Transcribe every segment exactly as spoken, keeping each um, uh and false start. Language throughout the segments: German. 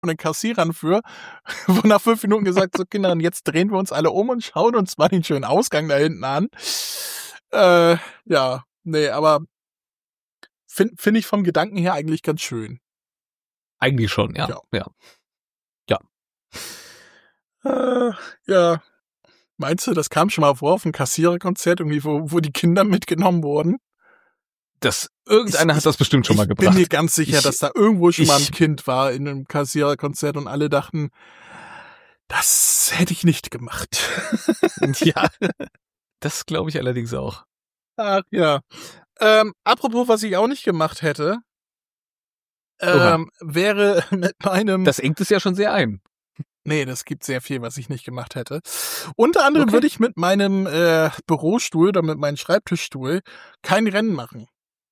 von den Kassierern für, wo nach fünf Minuten gesagt, so Kinder, jetzt drehen wir uns alle um und schauen uns mal den schönen Ausgang da hinten an. Äh, ja, nee, aber finde find ich vom Gedanken her eigentlich ganz schön. Eigentlich schon, ja. Ja. Ja. ja. Äh, ja. Meinst du, das kam schon mal vor auf einem Kassiererkonzert, irgendwie, wo, wo die Kinder mitgenommen wurden? Das, irgendeiner Ich- hat das bestimmt schon mal Ich gebracht. bin mir ganz sicher, Ich- dass da irgendwo schon mal ein ich- Kind war in einem Kassiererkonzert und alle dachten, das hätte ich nicht gemacht. Ja, das glaube ich allerdings auch. Ach ja. Ähm, apropos, was ich auch nicht gemacht hätte, ähm, wäre mit meinem... Das engt es ja schon sehr ein. Nee, das gibt sehr viel, was ich nicht gemacht hätte. Unter anderem Okay. würde ich mit meinem äh, Bürostuhl oder mit meinem Schreibtischstuhl kein Rennen machen.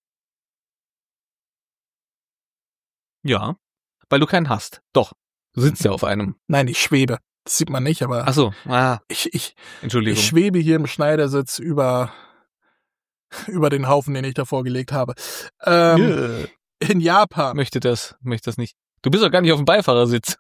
Ja, weil du keinen hast. Doch, du sitzt ja auf einem. Nein, ich schwebe. Das sieht man nicht, aber Ach so, ah, ich, ich, Entschuldigung. ich schwebe hier im Schneidersitz über, über den Haufen, den ich davor gelegt habe. Ähm, Nö. in Japan. möchte das, möchte das nicht. Du bist doch gar nicht auf dem Beifahrersitz.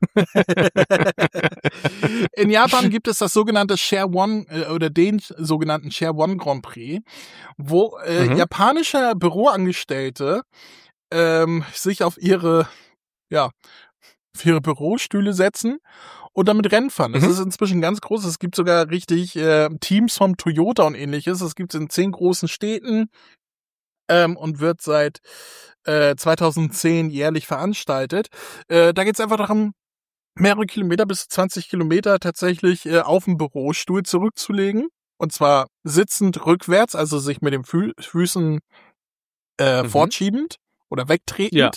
In Japan gibt es das sogenannte Share One äh, oder den sogenannten Share One Grand Prix, wo äh, Mhm. japanische Büroangestellte ähm, sich auf ihre, ja, auf ihre Bürostühle setzen und damit Rennen fahren. Das Mhm. ist inzwischen ganz groß. Es gibt sogar richtig äh, Teams vom Toyota und ähnliches. Es gibt es in zehn großen Städten ähm, und wird seit äh, zweitausendzehn jährlich veranstaltet. Äh, da geht es einfach darum, mehrere Kilometer bis zu zwanzig Kilometer tatsächlich äh, auf dem Bürostuhl zurückzulegen. Und zwar sitzend rückwärts, also sich mit den Fü Füßen äh, Mhm. fortschiebend oder wegtretend.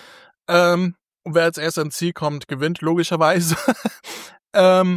Ähm, und wer als erster ins Ziel kommt, gewinnt logischerweise. ähm,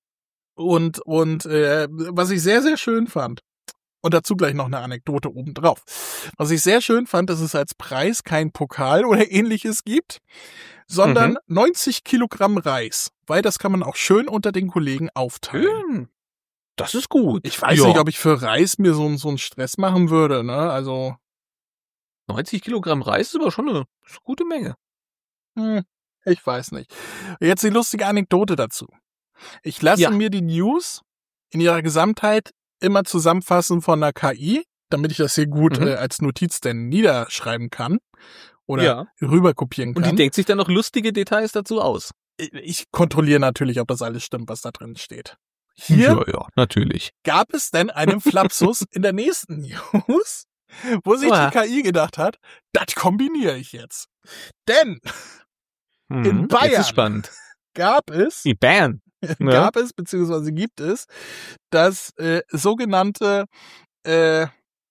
und und äh, was ich sehr, sehr schön fand, und dazu gleich noch eine Anekdote obendrauf. Was ich sehr schön fand, dass es als Preis kein Pokal oder ähnliches gibt, sondern Mhm. neunzig Kilogramm Reis, weil das kann man auch schön unter den Kollegen aufteilen. Hm, Das ist gut. Ich weiß ja. nicht, ob ich für Reis mir so, so einen Stress machen würde, ne? Also, neunzig Kilogramm Reis ist aber schon eine, ist eine gute Menge. hm, ich weiß nicht. Jetzt die lustige Anekdote dazu. Ich lasse Ja. mir die News in ihrer Gesamtheit immer zusammenfassen von einer K I, damit ich das hier gut Mhm. äh, als Notiz denn niederschreiben kann oder Ja. rüberkopieren Und kann. die denkt sich dann noch lustige Details dazu aus. Ich kontrolliere natürlich, ob das alles stimmt, was da drin steht. Hier Ja, ja, natürlich. gab es denn einen Flapsus in der nächsten News, wo sich Oha. die K I gedacht hat, das kombiniere ich jetzt. Denn Mhm. In Bayern. Jetzt ist spannend. gab es, Die Bern. Ne? gab es, beziehungsweise gibt es, das äh, sogenannte, äh,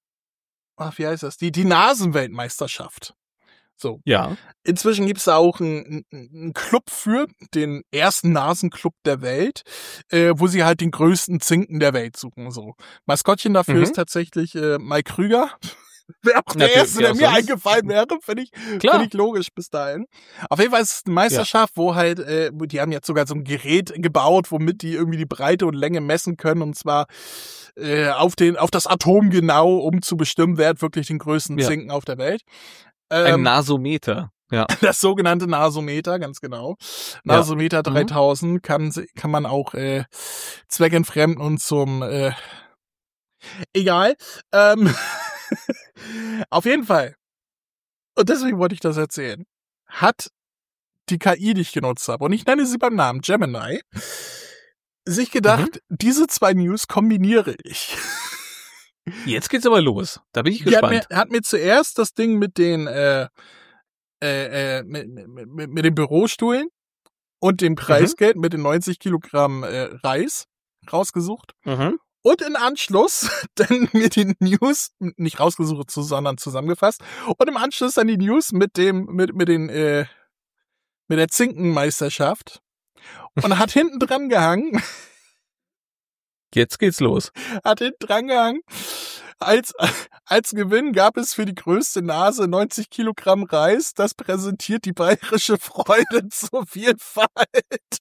ach, wie heißt das, die, die Nasenweltmeisterschaft. So. Ja. Inzwischen gibt es da auch einen, einen Club für, den ersten Nasenclub der Welt, äh, wo sie halt den größten Zinken der Welt suchen. So. Maskottchen dafür Mhm. ist tatsächlich äh, Mike Krüger. Wäre auch der Natürlich, erste, der auch mir sonst. eingefallen wäre, finde ich, Klar. find ich logisch bis dahin. Auf jeden Fall ist es eine Meisterschaft, wo halt, äh, die haben jetzt sogar so ein Gerät gebaut, womit die irgendwie die Breite und Länge messen können, und zwar äh, auf den, auf das Atom genau, um zu bestimmen, wer hat wirklich den größten Ja. Zinken auf der Welt. Ein Ähm, Nasometer. Ja. das sogenannte Nasometer, ganz genau. Ja. Nasometer Mhm. dreitausend kann, kann man auch äh, zweckentfremden und zum äh, egal. Ähm, auf jeden Fall. Und deswegen wollte ich das erzählen. Hat die K I, die ich genutzt habe, und ich nenne sie beim Namen Gemini, sich gedacht, diese zwei News kombiniere ich. Jetzt geht's aber los. Da bin ich Die hat mir, gespannt. hat mir zuerst das Ding mit den äh, äh, äh, mit, mit, mit, mit den Bürostühlen und dem Preisgeld mit den neunzig Kilogramm äh, Reis rausgesucht. Mhm. Und in Anschluss dann mir die News, nicht rausgesucht, sondern zusammengefasst, und im Anschluss dann die News mit dem, mit, mit den, äh, mit der Zinkenmeisterschaft, und hat hinten dran gehangen, Jetzt geht's los. hat hinten dran gehangen, als, als Gewinn gab es für die größte Nase neunzig Kilogramm Reis, das präsentiert die bayerische Freude zur Vielfalt.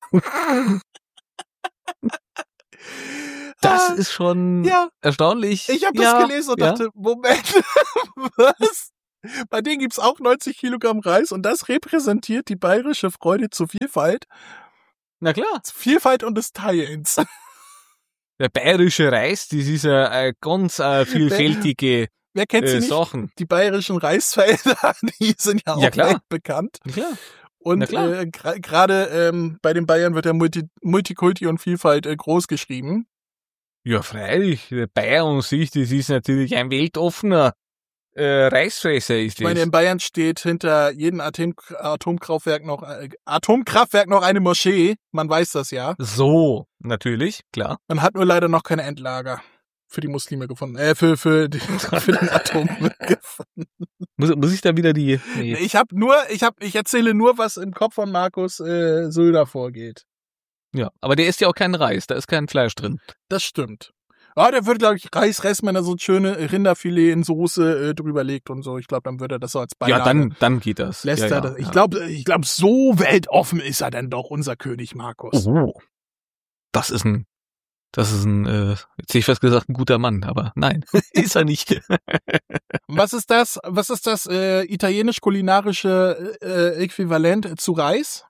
Das Ah, ist schon ja. erstaunlich. Ich habe ja, das gelesen und ja. dachte, Moment, was? Bei denen gibt's auch neunzig Kilogramm Reis und das repräsentiert die bayerische Freude zur Vielfalt. Na klar. Vielfalt und des Teilens. Der bayerische Reis, das ist ja eine ganz äh, vielfältige Wer kennt sie äh, nicht? Sachen. Die bayerischen Reisfelder, die sind ja auch Ja, klar. weltbekannt. Na klar. Und Na klar. äh, gerade ähm, bei den Bayern wird ja Multi Multikulti und Vielfalt äh, groß geschrieben. Ja, freilich. Der Bayer an sich, das ist natürlich ein weltoffener äh, Reisfresser, ist Ich meine, das. in Bayern steht hinter jedem Atom Atomkraftwerk noch äh, Atomkraftwerk noch eine Moschee. Man weiß das ja. So, natürlich, klar. Man hat nur leider noch keine Endlager für die Muslime gefunden. Äh, für für, die, für den Atommüll gefunden. Muss, muss ich da wieder die... Nee. Ich habe nur, ich habe, ich erzähle nur, was im Kopf von Markus äh, Söder vorgeht. Ja, aber der ist ja auch kein Reis, da ist kein Fleisch drin. Das stimmt. Ah, der würde, glaube ich, Reis reißen, wenn er so ein schöne Rinderfilet in Soße äh, drüber legt und so. Ich glaube, dann würde er das so als Beilage. Ja, dann, dann geht das. lässt ja, er ja, das. Ich ja. glaube, ich glaube, so weltoffen ist er denn doch, unser König Markus. Oh, das ist ein, das ist ein, äh, jetzt hätte ich fast gesagt, ein guter Mann, aber nein, ist er nicht. Und was ist das? Was ist das äh, italienisch-kulinarische äh, Äquivalent zu Reis?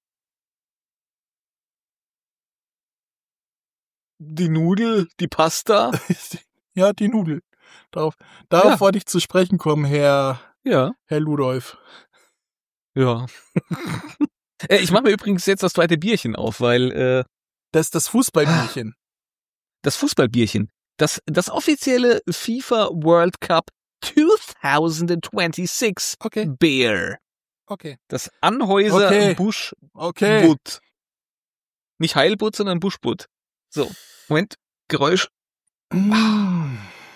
Die Nudel, die Pasta. Ja, die Nudel. Darauf, darauf Ja. wollte ich zu sprechen kommen, Herr, Ja, Herr Ludolf. ja. Äh, ich mache mir übrigens jetzt das zweite Bierchen auf, weil äh, Das ist das Fußballbierchen. das Fußballbierchen, das, das offizielle FIFA World Cup zwanzig sechsundzwanzig Okay, Beer. okay, Das Anhäuser Okay. Busch okay. Butt. Nicht Heilbutt, sondern Buschbutt. So, Moment, Geräusch. Mm,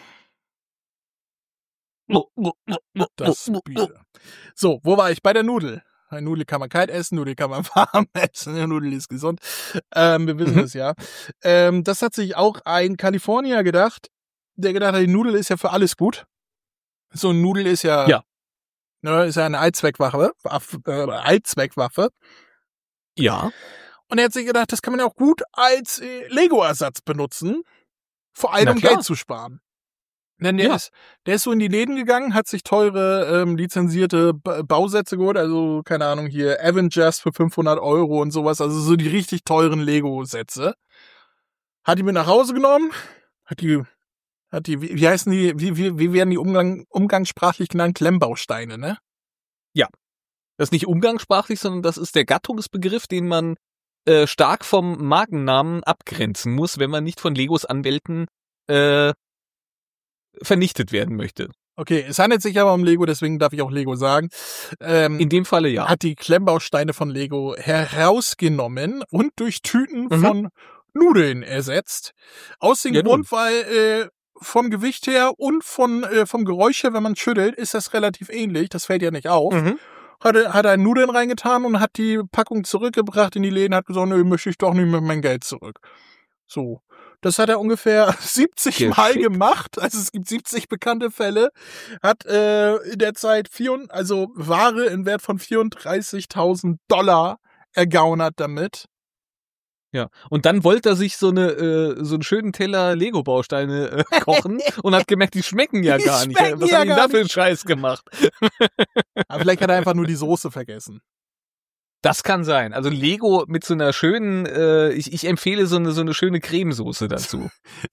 Das Bier. So, wo war ich? Bei der Nudel. Eine Nudel kann man kalt essen, Nudel kann man warm essen, eine Nudel ist gesund. Ähm, wir wissen Mhm. es ja. Ähm, das hat sich auch ein Kalifornier gedacht, der gedacht hat, die Nudel ist ja für alles gut. So eine Nudel ist ja, Ja. Ne, ist ja eine Allzweckwaffe, Waff- äh, Allzweckwaffe. Ja, Und er hat sich gedacht, das kann man ja auch gut als äh, Lego-Ersatz benutzen. Vor allem, Na um klar. Geld zu sparen. Denn der Ja. ist, der ist so in die Läden gegangen, hat sich teure ähm, lizenzierte ba Bausätze geholt, also keine Ahnung hier Avengers für fünfhundert Euro und sowas, also so die richtig teuren Lego-Sätze. Hat die mit nach Hause genommen, hat die, hat die, wie, wie heißen die, wie, wie, wie werden die Umgang, umgangssprachlich genannt? Klemmbausteine, ne? das ist nicht umgangssprachlich, sondern das ist der Gattungsbegriff, den man äh, stark vom Markennamen abgrenzen muss, wenn man nicht von Legos Anwälten äh, vernichtet werden möchte. Okay, es handelt sich aber um Lego, deswegen darf ich auch Lego sagen. Ähm, In dem Falle ja. hat die Klemmbausteine von Lego herausgenommen und durch Tüten Mhm. von Nudeln ersetzt. Aus dem Ja, nun. Grund, weil äh, vom Gewicht her und von äh, vom Geräusch her, wenn man schüttelt, ist das relativ ähnlich. Das fällt ja nicht auf. Mhm. Hat, er- hat er Nudeln reingetan und hat die Packung zurückgebracht in die Läden, hat gesagt, nö, möchte ich doch nicht mit mein Geld zurück. So. Das hat er ungefähr siebzig Mal Geschickt. gemacht. Also es gibt siebzig bekannte Fälle. Hat äh, in der Zeit vier, also Ware in Wert von vierunddreißigtausend Dollar ergaunert damit. Ja. Und dann wollte er sich so eine äh, so einen schönen Teller Lego-Bausteine äh, kochen und hat gemerkt, die schmecken ja Die gar nicht. schmecken Was ja hat ihn gar da für einen Scheiß gemacht? Aber vielleicht hat er einfach nur die Soße vergessen. Das kann sein. Also Lego mit so einer schönen, äh, ich, ich empfehle so eine so eine schöne Cremesoße dazu.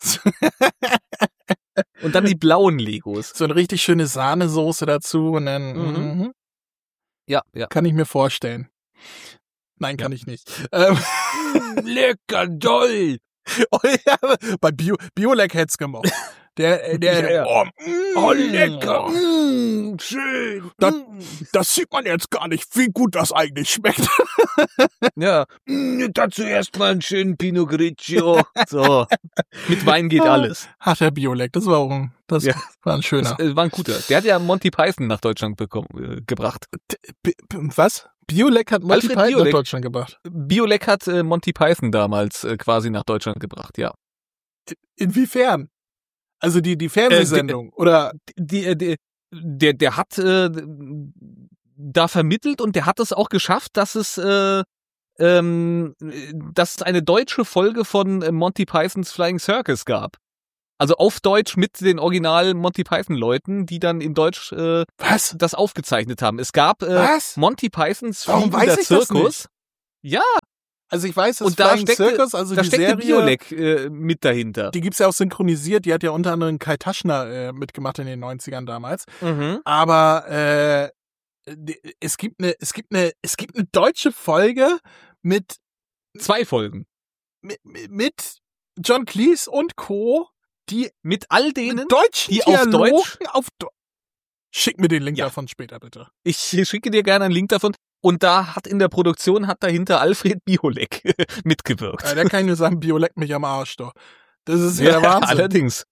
Und dann die blauen Legos. So eine richtig schöne Sahnesoße dazu und dann Mhm. mhm. Ja, ja. Kann ich mir vorstellen. Nein, kann ich nicht. Ähm, Lecker doll. oh ja, bei Bio, Biolek hätt's gemocht. Der, äh, der, Ja, ja. Oh, mm, Oh, lecker. Mm, schön. Das- Mm. Das sieht man jetzt gar nicht, wie gut das eigentlich schmeckt. Ja. Mm, dazu erstmal einen schönen Pinot Grigio. So. Mit Wein geht alles. Hat der Biolek, das war auch ein, das Ja. war ein Das schöner. äh, war ein guter. Der hat ja Monty Python nach Deutschland bekommen, äh, gebracht. B B was? Biolek hat Monty Alfred Python nach Biolek. Deutschland gebracht. Biolek hat äh, Monty Python damals äh, quasi nach Deutschland gebracht, ja. Inwiefern? Also die, die Fernsehsendung, oder? Die, äh, die, der, der hat äh, da vermittelt und der hat es auch geschafft, dass es äh, ähm, dass es eine deutsche Folge von äh, Monty Pythons Flying Circus gab. Also auf Deutsch mit den original Monty Python Leuten, die dann in Deutsch äh, Was? das aufgezeichnet haben. Es gab äh, Was? Monty Pythons Warum fliegender weiß ich das Zirkus. nicht? Ja, Also ich weiß, dass und da Flying steckte, Circus, also da die steckte Serie, Biolek äh, mit dahinter. die gibt's ja auch synchronisiert. Die hat ja unter anderem Kai Taschner äh, mitgemacht in den neunzigern damals. Mhm. Aber äh, die- es gibt eine, es gibt eine, es gibt eine deutsche Folge mit Zwei Folgen. mit, mit John Cleese und Co. Die Mit all denen, mit deutschen die auf Dialogen Deutsch- auf Do- Schick mir den Link Ja. davon später, bitte. ich schicke dir gerne einen Link davon. Und da hat in der Produktion hat dahinter Alfred Biolek mitgewirkt. Ja, der kann nur sagen, Bio leckt mich am Arsch, doch. Das ist ja, der Wahnsinn. allerdings.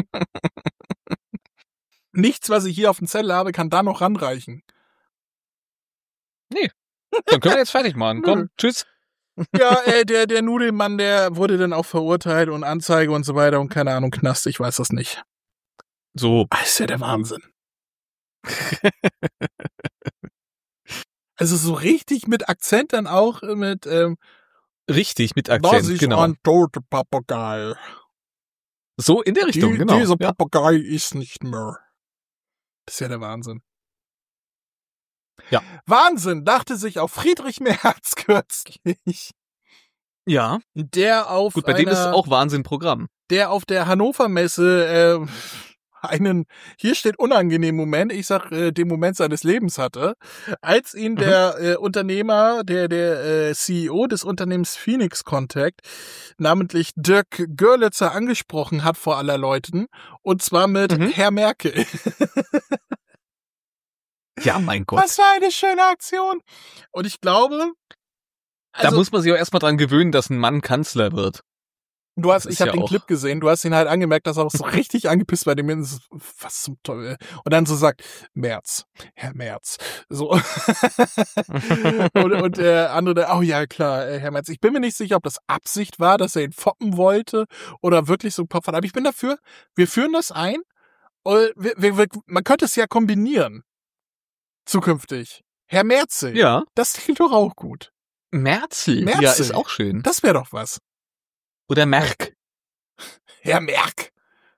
Nichts, was ich hier auf dem Zettel habe, kann da noch ranreichen. Dann können wir jetzt fertig machen. Nö. Komm, tschüss. Ja, äh, der, der Nudelmann, der wurde dann auch verurteilt und Anzeige und so weiter und keine Ahnung, Knast, ich weiß das nicht. So. Das ist ja der Wahnsinn. Also so richtig mit Akzent dann auch mit ähm, Richtig, mit das Akzent, ist genau. ein toter Papagei. So in der Richtung, Die, genau. Dieser Ja. Papagei ist nicht mehr. Das ist ja der Wahnsinn. Ja. Wahnsinn, dachte sich auch Friedrich Merz kürzlich. ja, Der auf gut, bei dem ist einer, auch Wahnsinn-Programm. der auf der Hannover Messe äh, einen, hier steht unangenehmen Moment, ich sag äh, den Moment seines Lebens hatte, als ihn Mhm. der äh, Unternehmer, der der äh, C E O des Unternehmens Phoenix Contact, namentlich Dirk Görlitzer angesprochen hat vor aller Leuten, und zwar mit Mhm. Herr Merkel. Ja, mein Gott. Was für eine schöne Aktion. Und ich glaube, da also, muss man sich auch erstmal dran gewöhnen, dass ein Mann Kanzler wird. du hast, das ich ist habe ja den auch- Clip gesehen, du hast ihn halt angemerkt, dass er auch so richtig angepisst bei dem ist. Was zum Teufel. Und dann so sagt, Merz, Herr Merz. So. und, und der andere, oh ja, klar, äh, Herr Merz. Ich bin mir nicht sicher, ob das Absicht war, dass er ihn foppen wollte oder wirklich so ein Pop. Aber ich bin dafür, wir führen das ein. Und wir, wir, wir, man könnte es ja kombinieren. Zukünftig. Herr Merzel. Ja. Das klingt doch auch gut. Merzel. Merzel. Ja, ist auch schön. Das wäre doch was. Oder Merck. Herr Merk.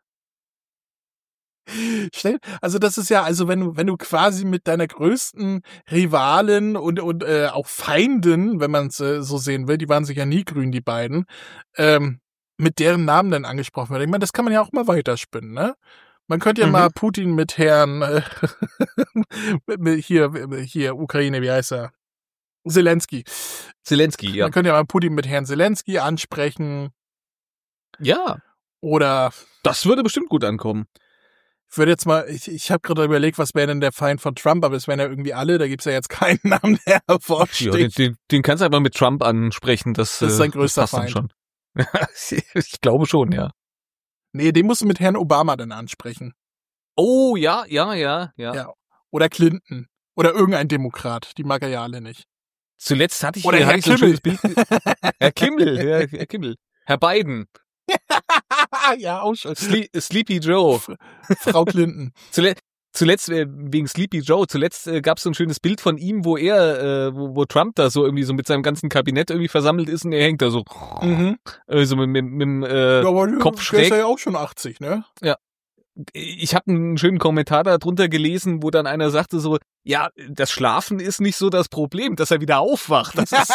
Stell, also das ist ja, also wenn du, wenn du quasi mit deiner größten Rivalin und, und äh, auch Feindin, wenn man es äh, so sehen will, die waren sich ja nie grün, die beiden, ähm, mit deren Namen dann angesprochen wird. Ich meine, das kann man ja auch mal weiterspinnen, ne? Man könnte ja Mhm. mal Putin mit Herrn äh, mit- hier, hier, Ukraine, wie heißt er? Zelensky. Zelensky, ja. Man könnte ja mal Putin mit Herrn Zelensky ansprechen Ja, oder das würde bestimmt gut ankommen. ich würde jetzt mal, ich, ich habe gerade überlegt, was wäre denn der Feind von Trump, aber es wären ja irgendwie alle, da gibt's ja jetzt keinen Namen, der Ja, den, hervorsticht. den, den kannst du einfach mit Trump ansprechen. Das, Das ist äh, sein größter das passt dann Feind. schon. Ich glaube schon, ja. Nee, den musst du mit Herrn Obama dann ansprechen. Oh, ja, ja, ja, ja. Ja. Oder Clinton. Oder irgendein Demokrat, die mag er ja alle nicht. Zuletzt hatte ich Oder hier Herr hatte ich so ein Kimmel. schönes Bild. Herr Kimmel, Herr, Herr Kimmel. Herr Biden. Ja, auch schon. Sle Sleepy Joe. Frau Clinton. Zule zuletzt, äh, wegen Sleepy Joe, zuletzt äh, gab es so ein schönes Bild von ihm, wo er, äh, wo, wo Trump da so irgendwie so mit seinem ganzen Kabinett irgendwie versammelt ist und er hängt da so, Mhm. äh, so mit, mit, mit dem äh, Ja, aber Kopf der schräg. ist ja auch schon achtzig, ne? Ich habe einen schönen Kommentar darunter gelesen, wo dann einer sagte so, ja, das Schlafen ist nicht so das Problem, dass er wieder aufwacht. Das ist,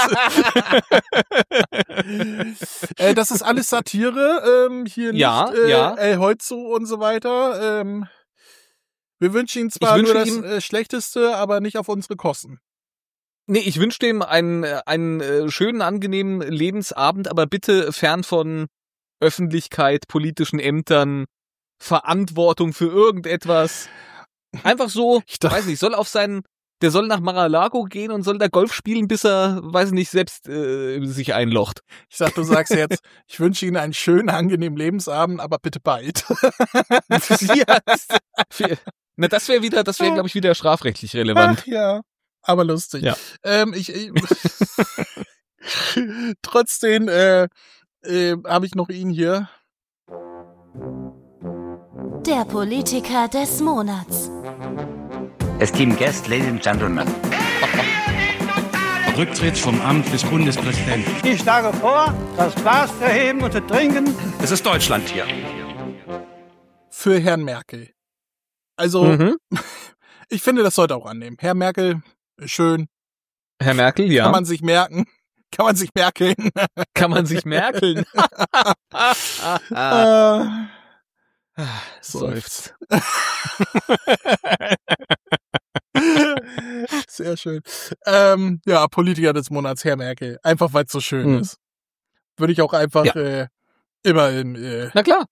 äh, das ist alles Satire, ähm, hier nicht Ja, äh, ja. El Holzo und so weiter. Ähm, wir wünschen ihm zwar Ich nur wünsche das ihm- äh, Schlechteste, aber nicht auf unsere Kosten. nee, ich wünsche dem einen, äh, einen äh, schönen, angenehmen Lebensabend, aber bitte fern von Öffentlichkeit, politischen Ämtern, Verantwortung für irgendetwas. Einfach so, Ich dachte- weiß nicht, soll auf seinen, der soll nach Mar-a-Lago gehen und soll da Golf spielen, bis er, weiß nicht, selbst äh, sich einlocht. Ich sag, du sagst jetzt, ich wünsche Ihnen einen schönen, angenehmen Lebensabend, aber bitte bald. Ja, das, na, das wäre wieder, das wäre, glaube ich, wieder strafrechtlich relevant. Ach, ja, aber lustig. Ja. Ähm, ich, ich trotzdem äh, äh, habe ich noch ihn hier. Der Politiker des Monats. Esteemed guests, ladies and gentlemen. Rücktritt vom Amt des Bundespräsidenten. Ich schlage vor, das Glas zu erheben und zu trinken. Es ist Deutschland hier. für Herrn Merkel. Also, Mhm. ich finde, das sollte auch annehmen. Herr Merkel, schön. Herr Merkel, ja. Kann man sich merken. Kann man sich merken. Kann man sich merkeln. äh, Seufzt. Sehr schön. Ähm, ja, Politiker des Monats, Herr Merkel. Einfach, weil es so schön Mhm. ist. Würde ich auch einfach Ja. äh, immer im... Äh, Na klar.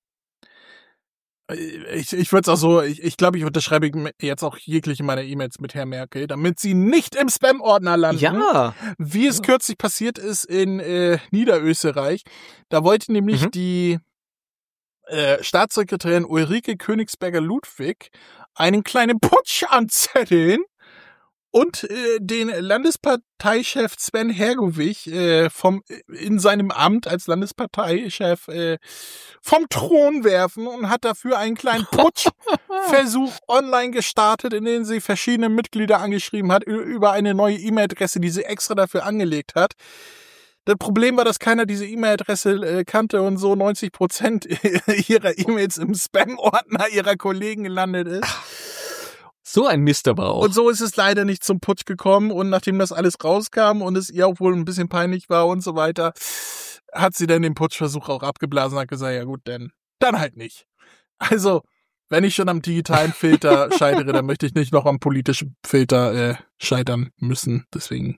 ich ich würde es auch so, ich ich, glaube, ich unterschreibe jetzt auch jegliche meiner E-Mails mit Herr Merkel, damit sie nicht im Spam-Ordner landen. Ja. Wie es kürzlich passiert ist in äh, Niederösterreich. Da wollte nämlich Mhm. die äh, Staatssekretärin Ulrike Königsberger-Ludwig einen kleinen Putsch anzetteln und äh, den Landesparteichef Sven Hergovich äh, vom in seinem Amt als Landesparteichef äh, vom Thron werfen und hat dafür einen kleinen Putschversuch online gestartet, in dem sie verschiedene Mitglieder angeschrieben hat ü- über eine neue E-Mail-Adresse, die sie extra dafür angelegt hat. Das Problem war, dass keiner diese E-Mail-Adresse äh, kannte und so neunzig Prozent ihrer E-Mails im Spam-Ordner ihrer Kollegen gelandet ist. So ein Mist aber auch. Und so ist es leider nicht zum Putsch gekommen. Und nachdem das alles rauskam und es ihr auch wohl ein bisschen peinlich war und so weiter, hat sie dann den Putschversuch auch abgeblasen und hat gesagt, ja gut, dann, dann halt nicht. Also, wenn ich schon am digitalen Filter scheitere, dann möchte ich nicht noch am politischen Filter äh, scheitern müssen. Deswegen.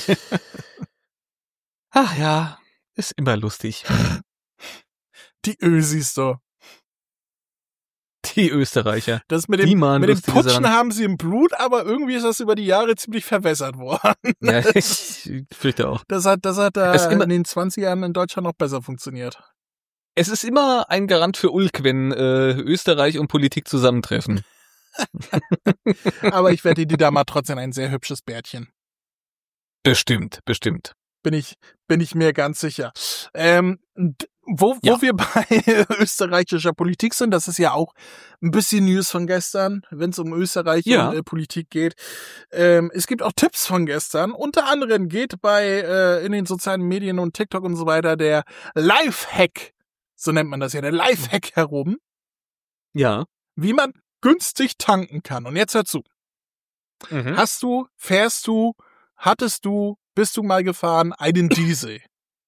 Ach ja, ist immer lustig. Die Ösis so. Die Österreicher. Das mit Die dem, machen mit dem lustige Putschen Sachen. haben sie im Blut, aber irgendwie ist das über die Jahre ziemlich verwässert worden. Ja, ich fürchte auch. Das hat, das hat da Es immer- in den zwanziger Jahren in Deutschland noch besser funktioniert. Es ist immer ein Garant für Ulk, wenn äh, Österreich und Politik zusammentreffen. Aber ich wette, die Dame hat trotzdem ein sehr hübsches Bärtchen. Bestimmt, bestimmt. Bin ich, bin ich mir ganz sicher. Ähm, d- wo, wo Ja. wir bei österreichischer Politik sind, das ist ja auch ein bisschen News von gestern, wenn es um Österreich Ja. und äh, Politik geht. Ähm, es gibt auch Tipps von gestern. Unter anderem geht bei äh, in den sozialen Medien und TikTok und so weiter der Lifehack, so nennt man das ja, der Lifehack herum, Ja. wie man günstig tanken kann. Und jetzt hör zu. Mhm. Hast du, fährst du, hattest du, bist du mal gefahren, einen Diesel?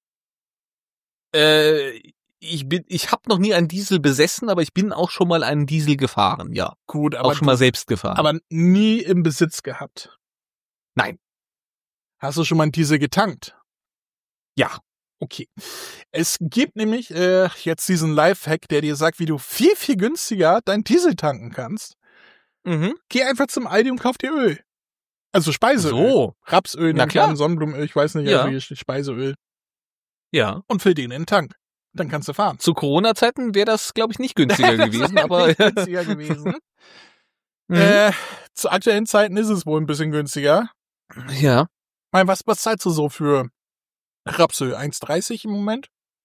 Äh, ich bin, ich habe noch nie einen Diesel besessen, aber ich bin auch schon mal einen Diesel gefahren, ja. Gut, aber, auch schon mal selbst gefahren. aber nie im Besitz gehabt. Nein. Hast du schon mal einen Diesel getankt? Ja. Okay. Es gibt nämlich äh, jetzt diesen Lifehack, der dir sagt, wie du viel, viel günstiger deinen Diesel tanken kannst. Mhm. Geh einfach zum Aldi und kauf dir Öl. Also Speiseöl. So. Rapsöl, Na nehme ich klar. an, Sonnenblumenöl, ich weiß nicht, Ja. also hier steht Speiseöl. Ja. Und füll den in den Tank. Dann kannst du fahren. Zu Corona-Zeiten wäre das, glaube ich, nicht günstiger gewesen, Das aber wäre nicht günstiger gewesen. Mhm. Äh, zu aktuellen Zeiten ist es wohl ein bisschen günstiger. ja. Ich meine, was, was zahlst du so für Rapsöl? eins dreißig im Moment?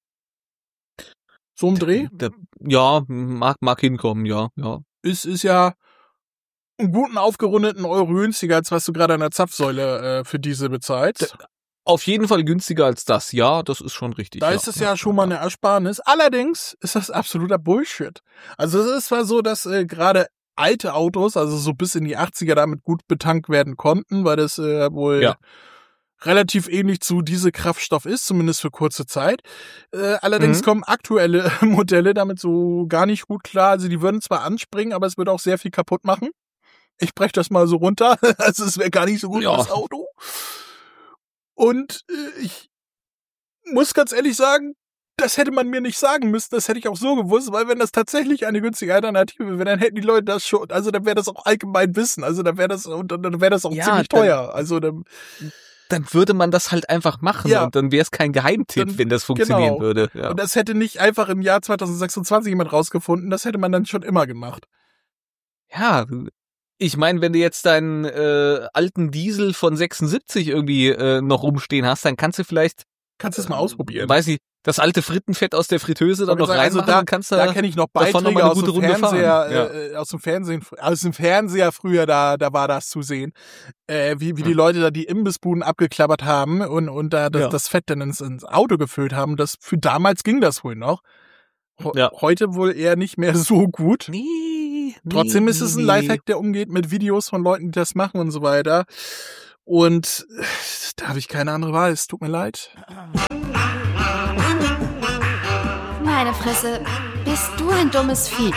So ein Dreh? Da, ja, mag, mag hinkommen, ja, ja. Ist, ist ja einen guten aufgerundeten Euro günstiger, als was du gerade an der Zapfsäule äh, für Diesel bezahlst. Auf jeden Fall günstiger als das, ja, das ist schon richtig. Da ja, ist es ja, schon mal eine Ersparnis. Allerdings ist das absoluter Bullshit. Also es ist zwar so, dass äh, gerade alte Autos, also so bis in die achtziger, damit gut betankt werden konnten, weil das äh, wohl Ja. relativ ähnlich zu Dieselkraftstoff ist, zumindest für kurze Zeit. Äh, allerdings Mhm. kommen aktuelle Modelle damit so gar nicht gut klar. Also die würden zwar anspringen, aber es würde auch sehr viel kaputt machen. Ich breche das mal so runter. Also es wäre gar nicht so gut Ja. fürs Auto. Und äh, ich muss ganz ehrlich sagen, das hätte man mir nicht sagen müssen, das hätte ich auch so gewusst, weil wenn das tatsächlich eine günstige Alternative wäre, dann hätten die Leute das schon, also dann wäre das auch allgemein Wissen, also dann wäre das, und dann dann wäre das auch Ja, ziemlich dann- teuer. Also dann, Dann würde man das halt einfach machen Ja. und dann wäre es kein Geheimtipp, Dann- wenn das funktionieren genau. würde. Ja. und das hätte nicht einfach im Jahr zwanzig sechsundzwanzig jemand rausgefunden, das hätte man dann schon immer gemacht. Ja, ich meine, wenn du jetzt deinen äh, alten Diesel von sechsundsiebzig irgendwie äh, noch rumstehen hast, dann kannst du vielleicht, Kannst du es mal ausprobieren. weiß ich, das alte Frittenfett aus der Fritteuse dann Ich wollte noch sagen, also reinmachen da, und kannst da da, kenne ich noch davon noch Beiträge mal eine aus gute dem Runde Fernseher, fahren. Ja. äh, aus dem Fernsehen, aus dem Fernseher früher, da, da war das zu sehen, äh, wie, wie die Leute da die Imbissbuden abgeklappert haben und, und da das, Ja. das Fett dann ins, ins Auto gefüllt haben. Das, für damals ging das wohl noch. Ho- Ja. Heute wohl eher nicht mehr so gut. Nee, Trotzdem nee, ist es ein nee. Lifehack, der umgeht mit Videos von Leuten, die das machen und so weiter. Und äh, da habe ich keine andere Wahl. Es tut mir leid. Meine Fresse, bist du ein dummes Viech.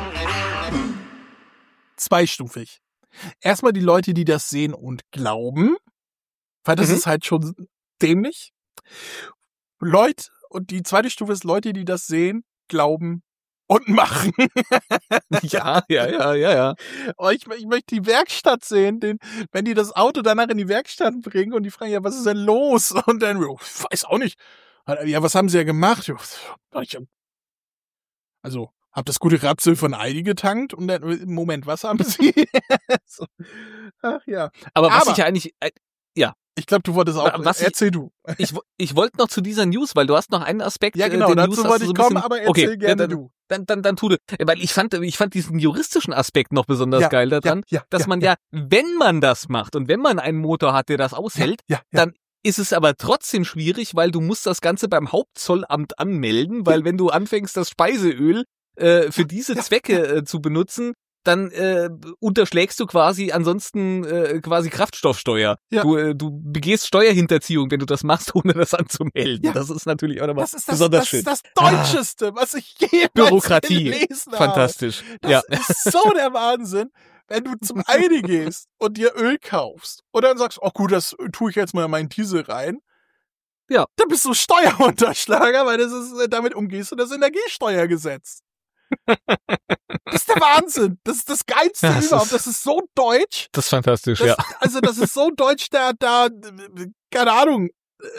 Zweistufig. Erstmal die Leute, die das sehen und glauben, weil das Mhm. ist halt schon dämlich. Leute, und die zweite Stufe ist Leute, die das sehen, glauben und machen. Ja, ja, ja, ja, ja. Oh, ich, ich möchte die Werkstatt sehen, den, wenn die das Auto danach in die Werkstatt bringen und die fragen, ja, was ist denn los? Und dann, oh, ich weiß auch nicht. Ja, was haben sie ja gemacht? Ich, also, hab das gute Rapsöl von Aldi getankt und dann, Moment, was haben sie? So. Ach ja. Aber was Aber- ich ja eigentlich, äh, Ich glaube, du wolltest auch, Was ich- erzähl du. ich, wo- ich wollte noch zu dieser News, weil du hast noch einen Aspekt Ja, äh, genau, der dazu News hast wollte du ich so ein kommen, bisschen- aber erzähl okay, gerne dann, du. Dann, dann, dann tu du. Weil ich fand, ich fand diesen juristischen Aspekt noch besonders Ja, geil daran, ja, ja, dass ja, man ja, wenn man das macht und wenn man einen Motor hat, der das aushält, ja, ja, dann ist es aber trotzdem schwierig, weil du musst das Ganze beim Hauptzollamt anmelden, weil wenn du anfängst, das Speiseöl äh, für diese ja, Zwecke äh, zu benutzen, dann äh, unterschlägst du quasi ansonsten äh, quasi Kraftstoffsteuer. Ja. Du, äh, du begehst Steuerhinterziehung, wenn du das machst, ohne das anzumelden. Ja. Das ist natürlich auch nochmal das ist das, besonders das, schön. ist das Deutscheste, was ich jemals Bürokratie. gelesen habe. Fantastisch. Das Ja. ist so der Wahnsinn, wenn du zum Aldi gehst und dir Öl kaufst und dann sagst, oh gut, das tue ich jetzt mal in meinen Diesel rein. Ja. Dann bist du Steuerunterschlager, weil das ist, äh, damit umgehst du das Energiesteuergesetz. Das ist der Wahnsinn. Das ist das Geilste Ja, das überhaupt. ist- Das ist so deutsch. Das ist fantastisch, Das, ja. Also das ist so deutsch, da, da, keine Ahnung,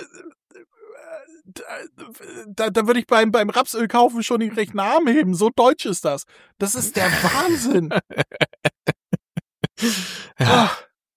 da, da würde ich beim, beim Rapsöl kaufen schon den rechten Arm heben. So deutsch ist das. Das ist der Wahnsinn. Ja. Ah.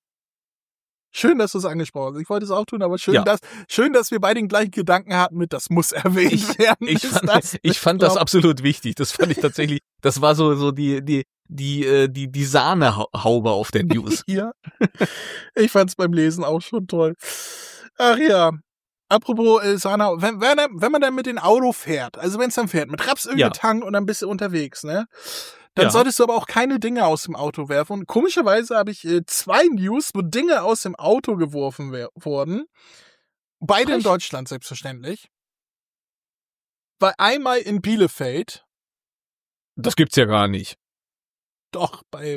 Schön, dass du es angesprochen hast. Ich wollte es auch tun, aber schön, Ja. dass, schön, dass wir beide den gleichen Gedanken hatten mit, das muss erwähnt Ich- werden. Ich Ist fand, das ich fand das glaub- absolut wichtig. Das fand ich tatsächlich, das war so, so die, die, die, äh, die, die Sahnehaube auf der News. Ja. Ich fand's beim Lesen auch schon toll. Ach ja. Apropos äh, Sana, wenn, wenn, wenn man dann mit dem Auto fährt, also wenn es dann fährt, mit Rapsöl Ja. getankt und dann bist du unterwegs, ne? Dann Ja. solltest du aber auch keine Dinge aus dem Auto werfen. Und komischerweise habe ich äh, zwei News, wo Dinge aus dem Auto geworfen wer- wurden. Beide in Frech. Deutschland selbstverständlich. Weil einmal in Bielefeld, Das gibt's ja gar nicht. doch, bei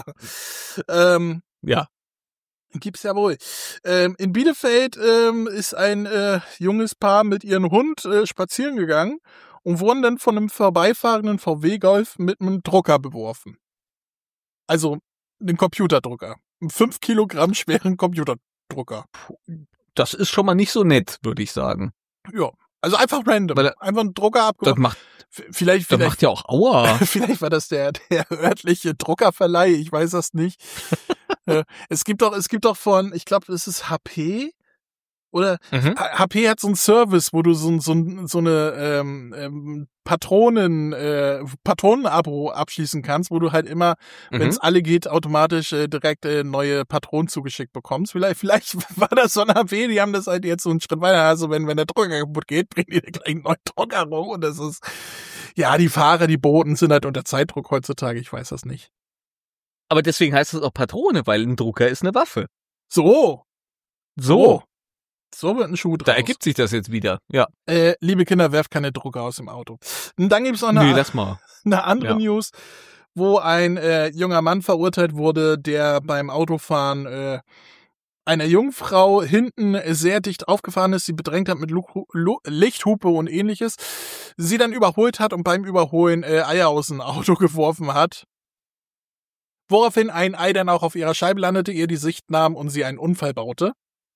ähm, Ja. gibt's ja wohl. Ähm, in Bielefeld ähm, ist ein äh, junges Paar mit ihrem Hund äh, spazieren gegangen und wurden dann von einem vorbeifahrenden V W Golf mit einem Drucker beworfen. Also einen Computerdrucker. Einen fünf Kilogramm schweren Computerdrucker. Das ist schon mal nicht so nett, würde ich sagen. Ja. Also einfach random. Weil er- einfach einen Drucker Das abgeworfen. macht, V- Vielleicht, das vielleicht, macht ja auch Aua. vielleicht war das der, der örtliche Druckerverleih, ich weiß das nicht. Äh, es gibt doch, es gibt doch von, ich glaube, es ist H P oder Mhm. H P hat so einen Service, wo du so, so, so eine ähm, ähm, Patronen, äh, Patronenabo abschließen kannst, wo du halt immer, wenn es Mhm. alle geht, automatisch äh, direkt äh, neue Patronen zugeschickt bekommst. Vielleicht, vielleicht war das so ein H P, die haben das halt jetzt so einen Schritt weiter. Also wenn, wenn der Drucker kaputt geht, bringen die dir gleich einen neuen Drucker rum und das ist, ja, die Fahrer, die Boten sind halt unter Zeitdruck heutzutage, ich weiß das nicht. Aber deswegen heißt es auch Patrone, weil ein Drucker ist eine Waffe. So, So, so wird ein Schuh draus. da ergibt sich das jetzt wieder. Ja. Äh, liebe Kinder, werft keine Drucker aus dem Auto. Und dann gibt's noch eine, Nee, lass mal. eine andere Ja. News, wo ein äh, junger Mann verurteilt wurde, der beim Autofahren äh, einer Jungfrau hinten sehr dicht aufgefahren ist, sie bedrängt hat mit Lu Lu Lichthupe und ähnliches, sie dann überholt hat und beim Überholen äh, Eier aus dem Auto geworfen hat. Woraufhin ein Ei dann auch auf ihrer Scheibe landete, ihr die Sicht nahm und sie einen Unfall baute.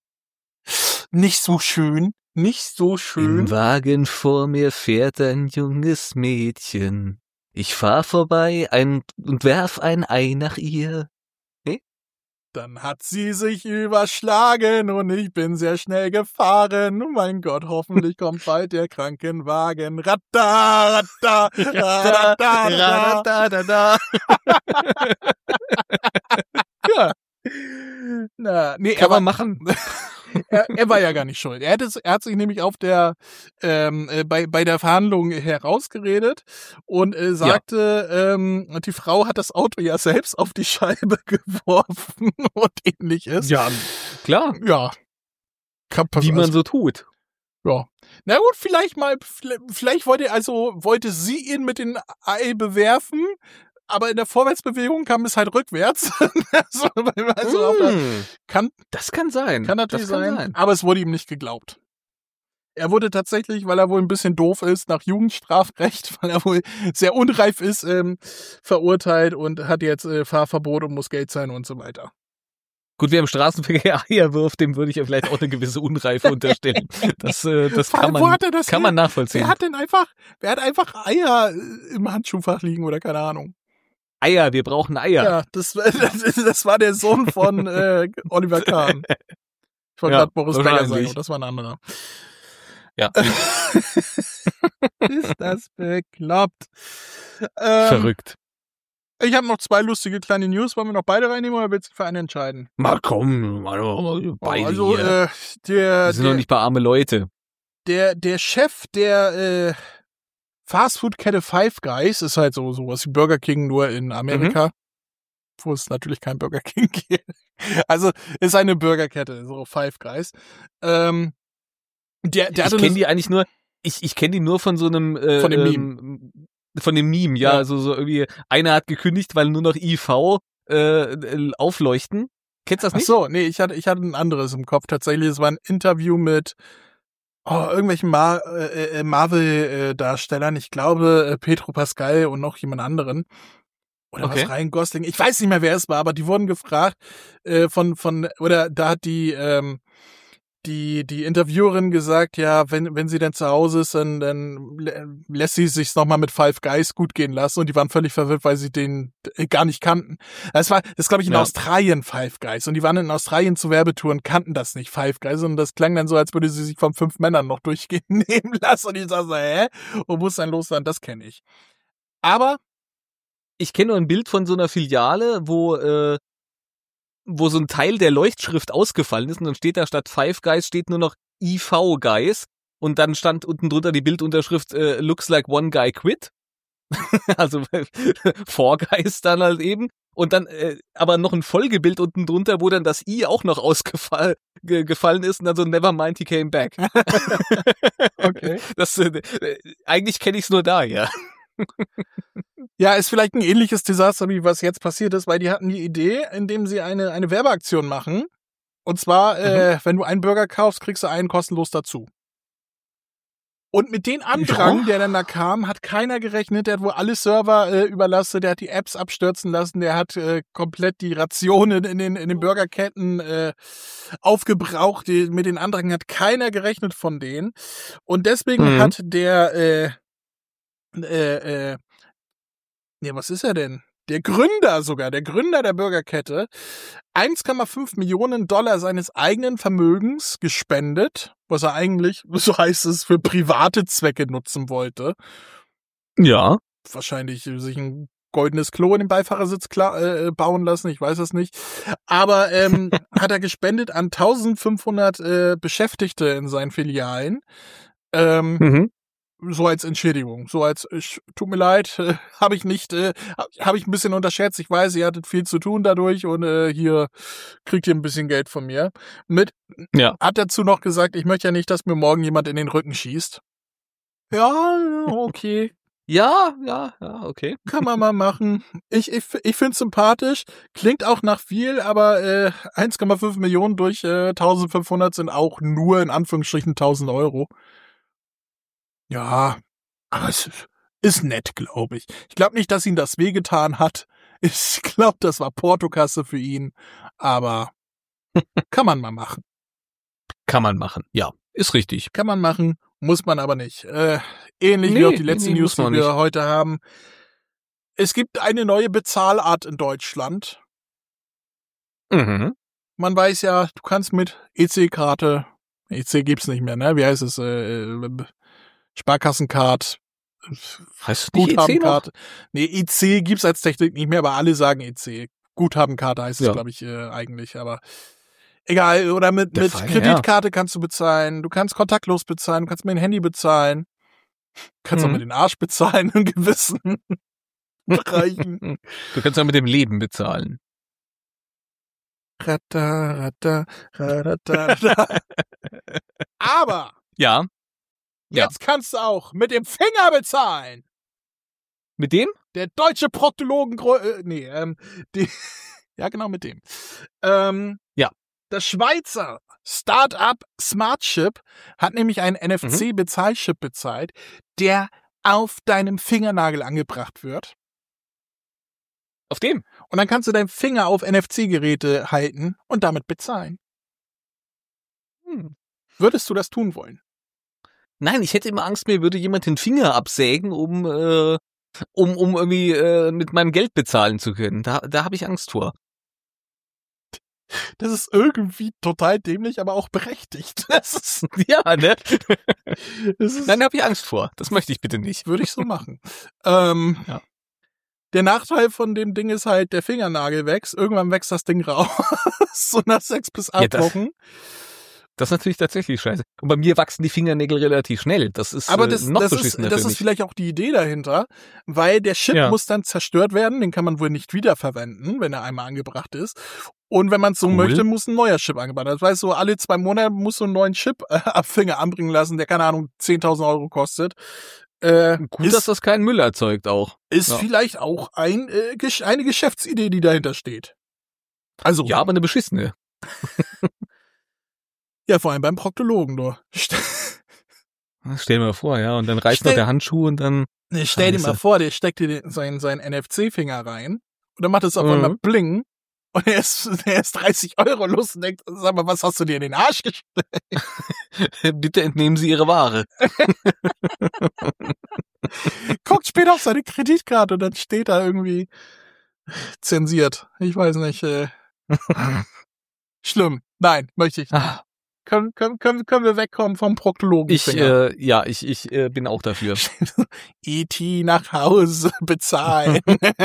Nicht so schön, nicht so schön. Im Wagen vor mir fährt ein junges Mädchen. Ich fahr vorbei ein, und werf ein Ei nach ihr. Dann hat sie sich überschlagen und ich bin sehr schnell gefahren. Oh mein Gott, hoffentlich kommt bald der Krankenwagen. Ratta, ratta, ratta, ratta. da, da. Ja. Na, nee, Kann aber man machen. er, er war ja gar nicht schuld. Er hat, es, er hat sich nämlich auf der ähm, äh, bei bei der Verhandlung herausgeredet und äh, sagte, ja. ähm, die Frau hat das Auto ja selbst auf die Scheibe geworfen und ähnliches. Ja, klar. Ja. Kann Wie man so tut. Ja. Na gut, vielleicht mal, vielleicht wollte also wollte sie ihn mit dem Ei bewerfen. Aber in der Vorwärtsbewegung kam es halt rückwärts. also, also mm, der, kann, das kann sein. Kann natürlich das kann sein, sein. Aber es wurde ihm nicht geglaubt. Er wurde tatsächlich, weil er wohl ein bisschen doof ist, nach Jugendstrafrecht, weil er wohl sehr unreif ist, ähm, verurteilt und hat jetzt äh, Fahrverbot und muss Geld zahlen und so weiter. Gut, wer im Straßenverkehr Eier wirft, dem würde ich ja vielleicht auch eine gewisse Unreife unterstellen. Das, äh, das kann man, das kann man nachvollziehen. Wer hat denn einfach, wer hat einfach Eier im Handschuhfach liegen oder keine Ahnung? Eier, wir brauchen Eier. Ja, das, das, das war der Sohn von äh, Oliver Kahn. Ich wollte ja, gerade Boris Becker sagen, und das war ein anderer. Ja. Ist das bekloppt. Ähm, Verrückt. Ich habe noch zwei lustige kleine News. Wollen wir noch beide reinnehmen oder willst du für einen entscheiden? Mal komm, mal, mal beide also, hier. Äh, der, wir sind der, noch nicht bei arme Leute. Der, der Chef der äh, Fastfood-Kette Five Guys ist halt so sowas wie Burger King nur in Amerika, mhm. wo es natürlich kein Burger King gibt. Also ist eine Burgerkette, so Five Guys. Ähm, der, der ich kenne die eigentlich nur, ich, ich kenne die nur von so einem äh, von dem Meme. Ähm, von dem Meme, ja, ja. Also so irgendwie, einer hat gekündigt, weil nur noch I V äh, aufleuchten. Kennst du das nicht? Ach so, nee, ich hatte, ich hatte ein anderes im Kopf. Tatsächlich, es war ein Interview mit Oh, irgendwelchen Mar- äh, Marvel-Darstellern, ich glaube äh, Pedro Pascal und noch jemand anderen. Oder okay. was, Ryan Gosling, ich weiß nicht mehr, wer es war, aber die wurden gefragt äh, von, von, oder da hat die, ähm, die, die Interviewerin gesagt, ja, wenn, wenn sie denn zu Hause ist, dann, dann lässt sie sich's nochmal mit Five Guys gut gehen lassen, und die waren völlig verwirrt, weil sie den gar nicht kannten. Das war, das glaube ich in ja. Australien Five Guys, und die waren in Australien zu Werbetouren, kannten das nicht Five Guys, und das klang dann so, als würde sie sich von fünf Männern noch durchgehen nehmen lassen, und ich sag so, hä? Wo muss dann los sein? Das kenne ich. Aber ich kenne nur ein Bild von so einer Filiale, wo äh, wo so ein Teil der Leuchtschrift ausgefallen ist, und dann steht da statt Five Guys steht nur noch I V Guys, und dann stand unten drunter die Bildunterschrift äh, Looks like one guy quit. Also Four Guys dann halt eben, und dann äh, aber noch ein Folgebild unten drunter, wo dann das I auch noch ausgefallen ge- gefallen ist, und dann so Never mind, he came back. Okay. Das äh, eigentlich kenne ich es nur da, ja. Ja, ist vielleicht ein ähnliches Desaster, wie was jetzt passiert ist, weil die hatten die Idee, indem sie eine eine Werbeaktion machen. Und zwar, mhm. äh, wenn du einen Burger kaufst, kriegst du einen kostenlos dazu. Und mit den Andrang, ja. der dann da kam, hat keiner gerechnet. Der hat wohl alle Server äh, überlastet, der hat die Apps abstürzen lassen, der hat äh, komplett die Rationen in den in den Burgerketten äh, aufgebraucht. Die, mit den Andrang hat keiner gerechnet von denen. Und deswegen mhm. hat der äh, äh, äh, nee, was ist er denn? Der Gründer sogar, der Gründer der Burgerkette, eins Komma fünf Millionen Dollar seines eigenen Vermögens gespendet, was er eigentlich, so heißt es, für private Zwecke nutzen wollte. Ja. Wahrscheinlich sich ein goldenes Klo in den Beifahrersitz klar, äh, bauen lassen, ich weiß es nicht. Aber ähm, hat er gespendet an eintausendfünfhundert äh, Beschäftigte in seinen Filialen. Ähm, mhm. So als Entschädigung, so als, ich, tut mir leid, äh, habe ich nicht, äh, habe ich ein bisschen unterschätzt. Ich weiß, ihr hattet viel zu tun dadurch, und äh, hier kriegt ihr ein bisschen Geld von mir. Mit, ja. Hat dazu noch gesagt, ich möchte ja nicht, dass mir morgen jemand in den Rücken schießt. Ja, okay. Ja, ja, ja, okay. Kann man mal machen. Ich, ich, ich find's sympathisch. Klingt auch nach viel, aber äh, eins Komma fünf Millionen durch äh, eintausendfünfhundert sind auch nur in Anführungsstrichen tausend Euro. Ja, aber es ist nett, glaube ich. Ich glaube nicht, dass ihm das wehgetan hat. Ich glaube, das war Portokasse für ihn. Aber kann man mal machen. Kann man machen, ja. Ist richtig. Kann man machen, muss man aber nicht. Äh, ähnlich nee, wie auch die letzte nee, News, die wir nicht. heute haben. Es gibt eine neue Bezahlart in Deutschland. Mhm. Man weiß ja, du kannst mit E C-Karte, E C gibt's nicht mehr, ne? Wie heißt es? Äh, Sparkassencard, heißt Guthabenkarte. Nee, E C gibt's als Technik nicht mehr, aber alle sagen E C. Guthabenkarte heißt es, ja. glaube ich, äh, eigentlich. Aber Egal, oder mit, Der mit Fall, Kreditkarte ja. kannst du bezahlen, du kannst kontaktlos bezahlen, du kannst mit dem Handy bezahlen, du kannst Mhm. auch mit dem Arsch bezahlen in gewissen Bereichen. Du kannst auch mit dem Leben bezahlen. Rata, rata, rata, rata. Aber Ja. Ja. jetzt kannst du auch mit dem Finger bezahlen. Mit dem? Der deutsche Proktologen, äh, nee, ähm, die, ja genau mit dem. Ähm, Ja. Das Schweizer Start-up Smartchip hat nämlich einen N F C-Bezahlchip bezahlt, der auf deinem Fingernagel angebracht wird. Auf dem? Und dann kannst du deinen Finger auf N F C-Geräte halten und damit bezahlen. Hm. Würdest du das tun wollen? Nein, ich hätte immer Angst, mir würde jemand den Finger absägen, um äh, um um irgendwie äh, mit meinem Geld bezahlen zu können. Da da habe ich Angst vor. Das ist irgendwie total dämlich, aber auch berechtigt. Das ist, Ja, ne? das ist Nein, da habe ich Angst vor. Das möchte ich bitte nicht. würde ich so machen. ähm, Ja. Der Nachteil von dem Ding ist halt, der Fingernagel wächst. Irgendwann wächst das Ding raus. So nach sechs bis acht Ja, das- Wochen. Das ist natürlich tatsächlich scheiße. Und bei mir wachsen die Fingernägel relativ schnell. Das ist Aber äh, das, noch das, ist, beschissener das für ist mich. vielleicht auch die Idee dahinter, weil der Chip Ja. muss dann zerstört werden. Den kann man wohl nicht wiederverwenden, wenn er einmal angebracht ist. Und wenn man es so Cool. möchte, muss ein neuer Chip angebracht werden. Das heißt, so alle zwei Monate musst du einen neuen Chip äh, ab Finger anbringen lassen, der, keine Ahnung, zehntausend Euro kostet. Äh, Gut, ist, dass das keinen Müll erzeugt auch. ist ja. vielleicht auch ein, äh, Gesch- eine Geschäftsidee, die dahinter steht. Also, Ja, aber eine beschissene. ja, vor allem beim Proktologen, du. Stell dir mal vor, ja. Und dann reißt Stell- noch der Handschuh und dann. Nee, stell dir Scheiße. mal vor, der steckt dir den, seinen, seinen N F C-Finger rein und dann macht es auf Mhm. einmal bling und er ist, er ist dreißig Euro los und denkt, sag mal, was hast du dir in den Arsch gesteckt? Bitte entnehmen Sie Ihre Ware. Guckt später auf seine Kreditkarte und dann steht da irgendwie zensiert. Ich weiß nicht. Äh, schlimm. Nein, möchte ich nicht. Ah, Können, können, können, können wir wegkommen vom Proktologen? ich, äh, ja, ich, ich äh, bin auch dafür. E T nach Hause bezahlen.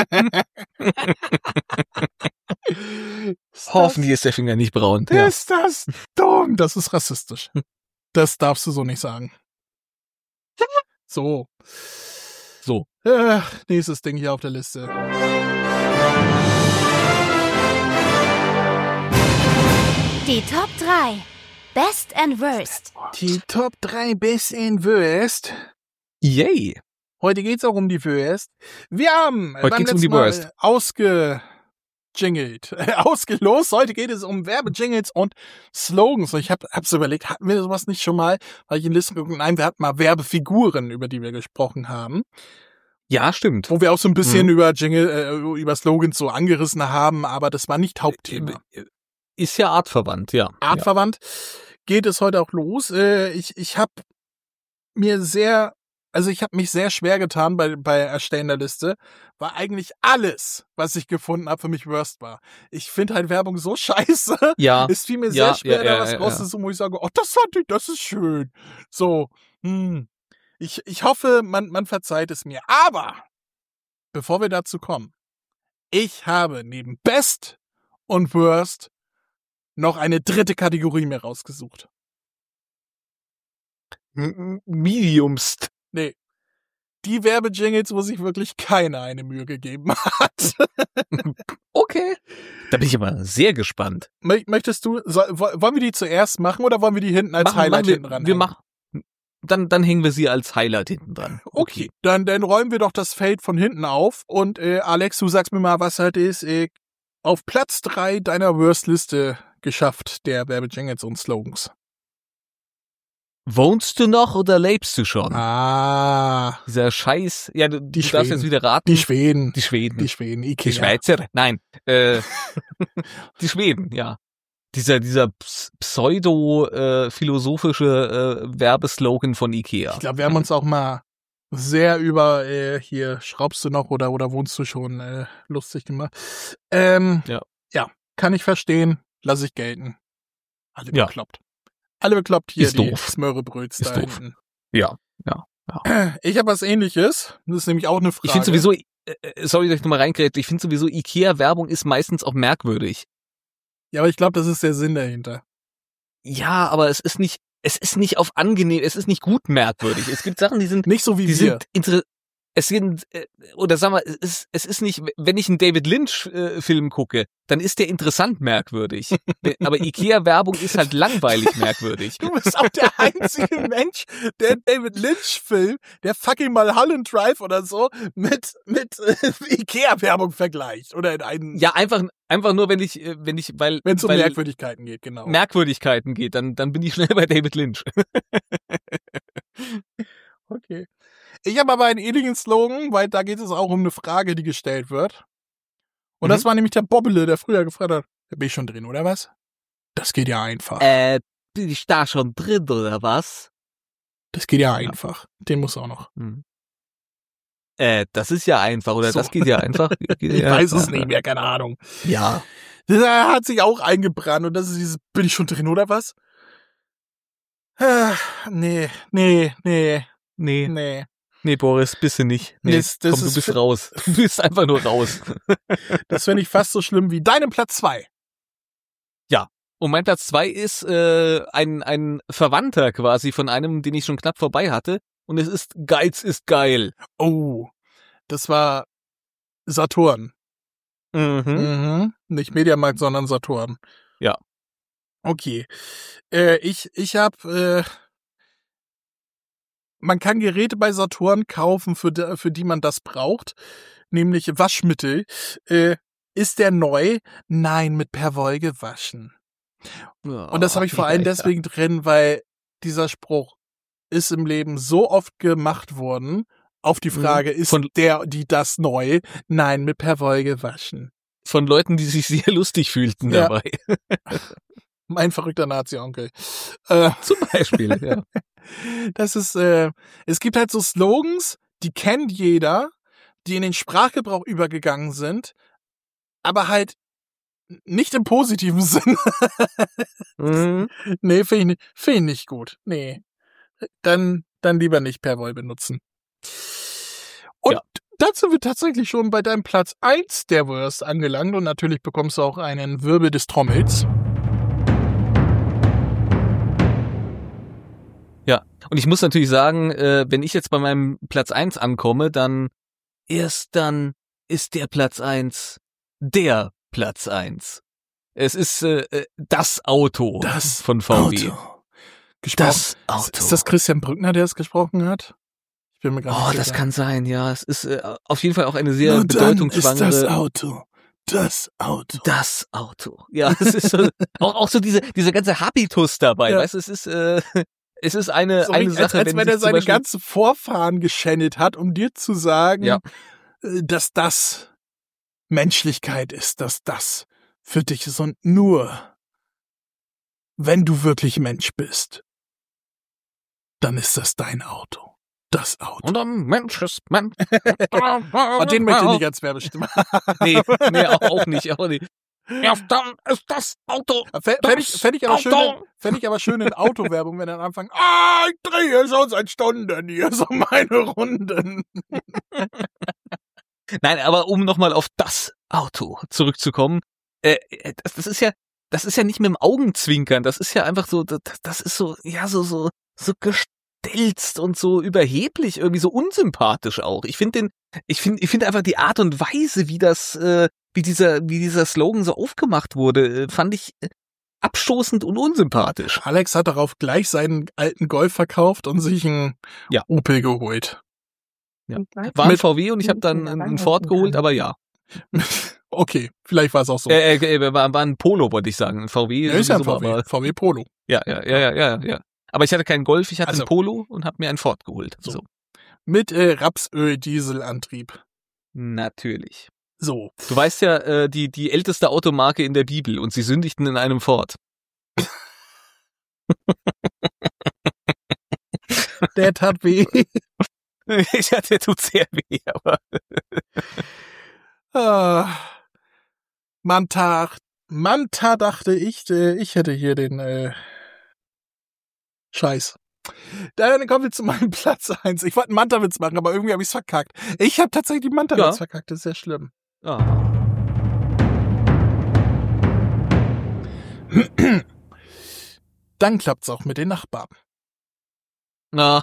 Ist das- Hoffentlich ist der Finger nicht braun. Ja. Ist das dumm? Das ist rassistisch. Das darfst du so nicht sagen. So. So. Äh, nächstes Ding hier auf der Liste. Die Top drei. Best and Worst. Die Top drei Best in Worst. Yay. Heute geht's auch um die Worst. Wir haben Heute beim geht's um letzten die Mal Worst. ausgejingelt. Ausgelost. Heute geht es um Werbejingles und Slogans. Und ich hab, hab's überlegt, hatten wir sowas nicht schon mal? Weil ich in Listen geguckt, nein, wir hatten mal Werbefiguren, über die wir gesprochen haben. Ja, stimmt. Wo wir auch so ein bisschen Mhm. über Jingle, äh, über Slogans so angerissen haben, aber das war nicht Hauptthema. Ist ja artverwandt, ja. Artverwandt geht es heute auch los. Äh, ich ich habe mir sehr, also ich habe mich sehr schwer getan bei bei Erstellen der Liste, weil eigentlich alles, was ich gefunden habe, für mich Worst war. Ich finde halt Werbung so scheiße. Ja. Es fiel mir Ja, sehr schwer, ja, ja, da was ja, rauszusuchen, wo ich sage, oh, das fand ich, das ist schön. So, hm. Ich, ich hoffe, man, man verzeiht es mir. Aber, bevor wir dazu kommen, ich habe neben Best und Worst noch eine dritte Kategorie mir rausgesucht. M- Mediumst. Nee. Die Werbejingles, wo sich wirklich keiner eine Mühe gegeben hat. Okay. Da bin ich aber sehr gespannt. Mö- Möchtest du, soll, wo- wollen wir die zuerst machen oder wollen wir die hinten als Machen- Highlight machen wir, hinten dran Wir hängen? machen. Dann, dann hängen wir sie als Highlight hinten dran. Okay, dann, dann räumen wir doch das Feld von hinten auf und äh, Alex, du sagst mir mal, was halt ist äh, auf Platz drei deiner Worst-Liste geschafft, der Werbejingles und Slogans. Wohnst du noch oder lebst du schon? Ah, Dieser Scheiß. Ja, du, Die du darfst Schweden. jetzt wieder raten. die Schweden. Die Schweden. Die Schweden, Ikea. Die Schweizer? Nein. Äh, die Schweden, ja. Dieser, dieser ps- pseudo-philosophische äh, Werbeslogan von Ikea. Ich glaube, wir haben uns auch mal sehr über äh, hier schraubst du noch oder oder wohnst du schon äh, lustig gemacht. Ähm, Ja. ja, kann ich verstehen, lasse ich gelten. Alle Ja. bekloppt. Alle bekloppt hier Ist die doof. Smörrebröts Ist da doof. hinten. Ja, ja. Ich habe was Ähnliches. Das ist nämlich auch eine Frage. Ich finde sowieso, äh, sorry, dass ich nochmal reingrätsche, ich finde sowieso, Ikea-Werbung ist meistens auch merkwürdig. Ja, aber ich glaube, das ist der Sinn dahinter. Ja, aber es ist nicht, es ist nicht auf angenehm, es ist nicht gut merkwürdig. Es gibt Sachen, die sind, Nicht so wie die wir. sind inter es sind, äh, oder sagen wir, es ist, es ist nicht, wenn ich einen David Lynch-Film gucke, dann ist der interessant merkwürdig. Aber Ikea-Werbung ist halt langweilig merkwürdig. Du bist auch der einzige Mensch, der David Lynch-Film, der fucking Mulholland Drive oder so, mit, mit äh, Ikea-Werbung vergleicht. Oder in einen, Ja, einfach, einfach nur, wenn ich, äh, wenn ich, weil, wenn es um weil Merkwürdigkeiten geht, genau. Merkwürdigkeiten geht, dann, dann bin ich schnell bei David Lynch. Okay. Ich habe aber einen ähnlichen Slogan, weil da geht es auch um eine Frage, die gestellt wird. Und Mhm. das war nämlich der Bobbele, der früher gefragt hat, da bin ich schon drin, oder was? Das geht ja einfach. Äh, bin ich da schon drin, oder was? Das geht ja einfach. Den muss auch noch. Hm. Äh, das ist ja einfach, oder So. das geht ja einfach. Ich ja, weiß es nicht mehr, keine Ahnung. Ja. Das hat sich auch eingebrannt und das ist dieses, bin ich schon drin, oder was? Ah, nee, nee, nee, Nee, nee. nee, Boris, bist du nicht. Nee, Das- das komm, du ist bist fi- raus. Du bist einfach nur raus. Das finde ich fast so schlimm wie deinem Platz zwei. Und mein Platz zwei ist äh, ein, ein Verwandter quasi von einem, den ich schon knapp vorbei hatte. Und es ist Geiz ist geil. Oh, das war Saturn. Mhm. Mhm. Nicht Mediamarkt, sondern Saturn. Ja. Okay. Äh, ich ich habe, äh, man kann Geräte bei Saturn kaufen, für die, für die man das braucht, nämlich Waschmittel. Äh, ist der neu? Nein, mit Perwoll gewaschen. Und das habe ich vor allem ja, deswegen drin, weil dieser Spruch ist im Leben so oft gemacht worden. Auf die Frage, ist Von- der, die das neu? Nein, mit Perwoll gewaschen. Von Leuten, die sich sehr lustig fühlten Ja. dabei. Mein verrückter Nazi-Onkel. Äh, Zum Beispiel, ja. das ist, äh, es gibt halt so Slogans, die kennt jeder, die in den Sprachgebrauch übergegangen sind, aber halt nicht im positiven Sinn. Mhm. Nee, finde ich, nicht- find ich nicht gut. Nee. Dann, dann lieber nicht Perwoll benutzen. Und Ja. dazu sind wir tatsächlich schon bei deinem Platz eins der Worst angelangt und natürlich bekommst du auch einen Wirbel des Trommels. Und ich muss natürlich sagen, äh, wenn ich jetzt bei meinem Platz eins ankomme, dann erst dann ist der Platz eins der Platz eins. Es ist äh, äh, das Auto Das von V W. Auto. Gesprochen. Das Auto. Ist das Christian Brückner, der es gesprochen hat? Ich bin mir gar Oh, nicht das sicher. kann sein, ja. Es ist äh, auf jeden Fall auch eine sehr Und dann bedeutungsschwangere... ist das Auto. Das Auto. Das Auto. Ja, es ist so, auch, auch so diese, diese ganze Habitus dabei, Ja. weißt du, es ist, äh, es ist eine, So eine richtig, als, Sache, als wenn wenn sich er zum seine Beispiel, ganzen Vorfahren geschändet hat, um dir zu sagen, Ja. äh, dass das Menschlichkeit ist, dass das für dich ist und nur, wenn du wirklich Mensch bist, dann ist das dein Auto. Das Auto. und ein Mensch ist Mensch. Und den möchte ich nicht als Werbestimme. Nee, nee, auch, auch nicht, auch nicht. Ja, dann ist das Auto. Fände ich, fänd ich aber schön, Auto. fänd ich aber schön in Autowerbung, wenn dann anfangen, ah, ich drehe schon seit Stunden hier so meine Runden. Nein, aber um nochmal auf das Auto zurückzukommen, äh, das, das ist ja, das ist ja nicht mit dem Augenzwinkern, das ist ja einfach so, das, das ist so, ja, so, so, so gestelzt und so überheblich, irgendwie so unsympathisch auch. Ich finde den, ich finde, ich finde einfach die Art und Weise, wie das, äh, wie dieser, wie dieser Slogan so aufgemacht wurde, äh, fand ich äh, abstoßend und unsympathisch. Alex hat darauf gleich seinen alten Golf verkauft und sich einen Ja. Opel geholt. Ja. War ein Mit- V W und ich habe dann einen Ford geholt, aber ja. Okay, vielleicht war es auch so. Äh, äh, äh, war, war ein Polo, wollte ich sagen. Ein V W. ja, ist ja ein sowieso, V W. aber- V W Polo. Ja, ja, ja, ja, ja, ja. Aber ich hatte keinen Golf, ich hatte Also- einen Polo und habe mir einen Ford geholt. So. So. Mit äh, Rapsöl-Dieselantrieb. Natürlich. So. Du weißt ja, äh, die, die älteste Automarke in der Bibel und sie sündigten in einem Ford. Der tat weh. Ja, der tut sehr weh, aber. Ah. Manta, Manta dachte ich, äh, ich hätte hier den äh, Scheiß. Dann kommen wir zu meinem Platz eins. Ich wollte einen Manta-Witz machen, aber irgendwie habe ich es verkackt. Ich habe tatsächlich den Manta-Witz Ja. verkackt, das ist sehr schlimm. Ah. Dann klappt's auch mit den Nachbarn. Na,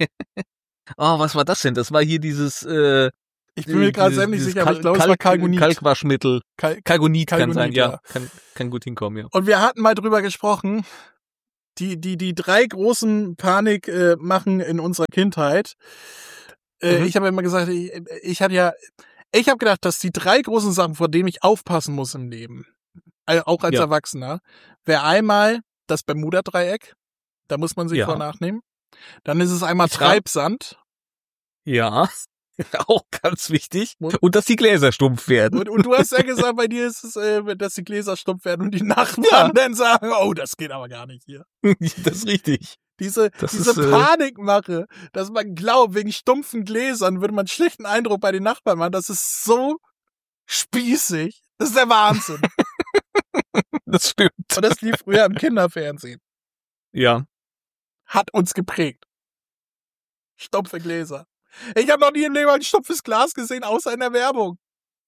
oh, was war das denn? Das war hier dieses, äh, Ich bin mir gerade dieses- selber nicht dieses sicher, aber ich glaube, es war Kalk- Kalgonit. Kalkwaschmittel. Kal- Kalgonit kann Kalgonit, sein, ja. ja. Kann, kann gut hinkommen, ja. Und wir hatten mal drüber gesprochen, die, die, die drei großen Panik äh, machen in unserer Kindheit. Äh, Mhm. Ich habe immer gesagt, ich, ich hatte ja, ich habe gedacht, dass die drei großen Sachen, vor denen ich aufpassen muss im Leben, äh, auch als Ja. Erwachsener, wäre einmal das Bermuda-Dreieck. Da muss man sich Ja. vor nachnehmen. Dann ist es einmal Ja. Treibsand. Ja, auch ganz wichtig. Und- Und dass die Gläser stumpf werden. Und, und du hast ja gesagt, bei dir ist es, äh, dass die Gläser stumpf werden und die Nachbarn Ja. dann sagen, oh, das geht aber gar nicht hier. Das ist richtig. Diese, Das diese ist, äh, Panikmache, dass man glaubt, wegen stumpfen Gläsern würde man einen schlechten Eindruck bei den Nachbarn machen, das ist so spießig. Das ist der Wahnsinn. Das stimmt. Und das lief früher im Kinderfernsehen. Ja. Hat uns geprägt. Stumpfe Gläser. Ich habe noch nie im Leben ein stumpfes Glas gesehen, außer in der Werbung.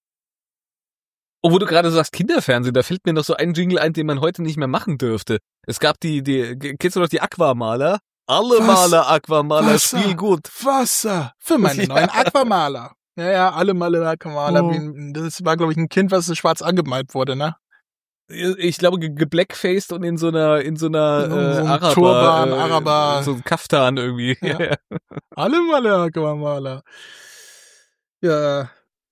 Oh, wo du gerade sagst Kinderfernsehen, da fällt mir noch so ein Jingle ein, den man heute nicht mehr machen dürfte. Es gab die, die, kennst du noch die Aquamaler? Alle Was? Maler, Aquamaler, Wasser. Spiel gut. Wasser für meine Ja. neuen Aquamaler. Ja, ja, alle Male Aquamaler. Oh. Wie- Das war, glaube ich, ein Kind, was so schwarz angemalt wurde, ne? Ich glaube, ge- geblackfaced und in so einer, in so einer, In so äh, einem Araber, Turban, äh, Araber. so ein Kaftan irgendwie. Ja. Alle Male Aquamaler. Ja.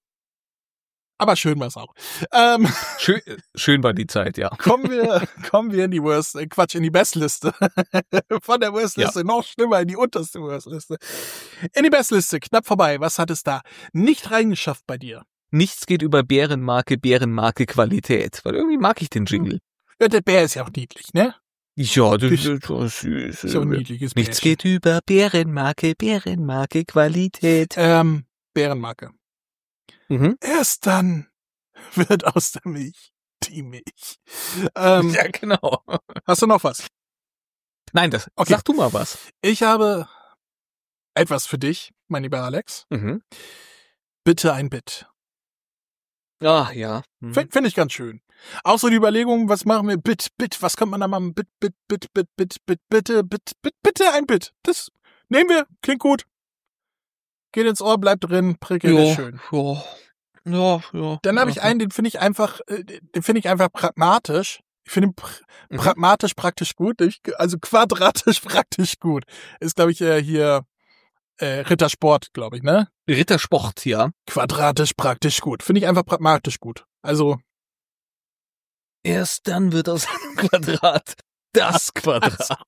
Aber schön war's auch. Ähm, Schön, schön war die Zeit, ja. kommen wir, kommen wir in die Worst, äh, Quatsch, in die Bestliste. Von der Worstliste noch schlimmer in die unterste Worstliste. In die Bestliste, knapp vorbei. Was hat es da nicht reingeschafft bei dir? Nichts geht über Bärenmarke, Bärenmarke Qualität. Weil irgendwie mag ich den Jingle. Ja, der Bär ist ja auch niedlich, ne? Ja, das Ich- ist so süß. Ist ja auch ein niedliches Nichts Bärchen. geht über Bärenmarke, Bärenmarke Qualität. Ähm, Bärenmarke. Mhm. Erst dann wird aus der Milch die Milch. Ähm, Ja, genau. Hast du noch was? Nein, das, Okay. sag du mal was. Ich habe etwas für dich, mein lieber Alex. Mhm. Bitte ein Bit. Ah, ja. Mhm. Finde find ich ganz schön. Auch so die Überlegung, was machen wir? Bit, Bit, was könnte man da machen? Bit, Bit, Bit, Bit, Bit, Bit, bitte, Bit, Bit, bitte ein Bit. Das nehmen wir, klingt gut. Geht ins Ohr, bleibt drin, prickelt, ist schön. Ja, ja, ja. Dann habe ich ja. einen, den finde ich einfach, äh, den finde ich einfach pragmatisch. Ich finde ihn pr Mhm. pragmatisch praktisch gut, ich- also quadratisch praktisch gut. Ist, glaube ich, äh, hier äh, Rittersport, glaube ich, ne? Rittersport, ja. Quadratisch praktisch gut. Finde ich einfach pragmatisch gut. Also, Erst dann wird aus einem Quadrat das Quadrat.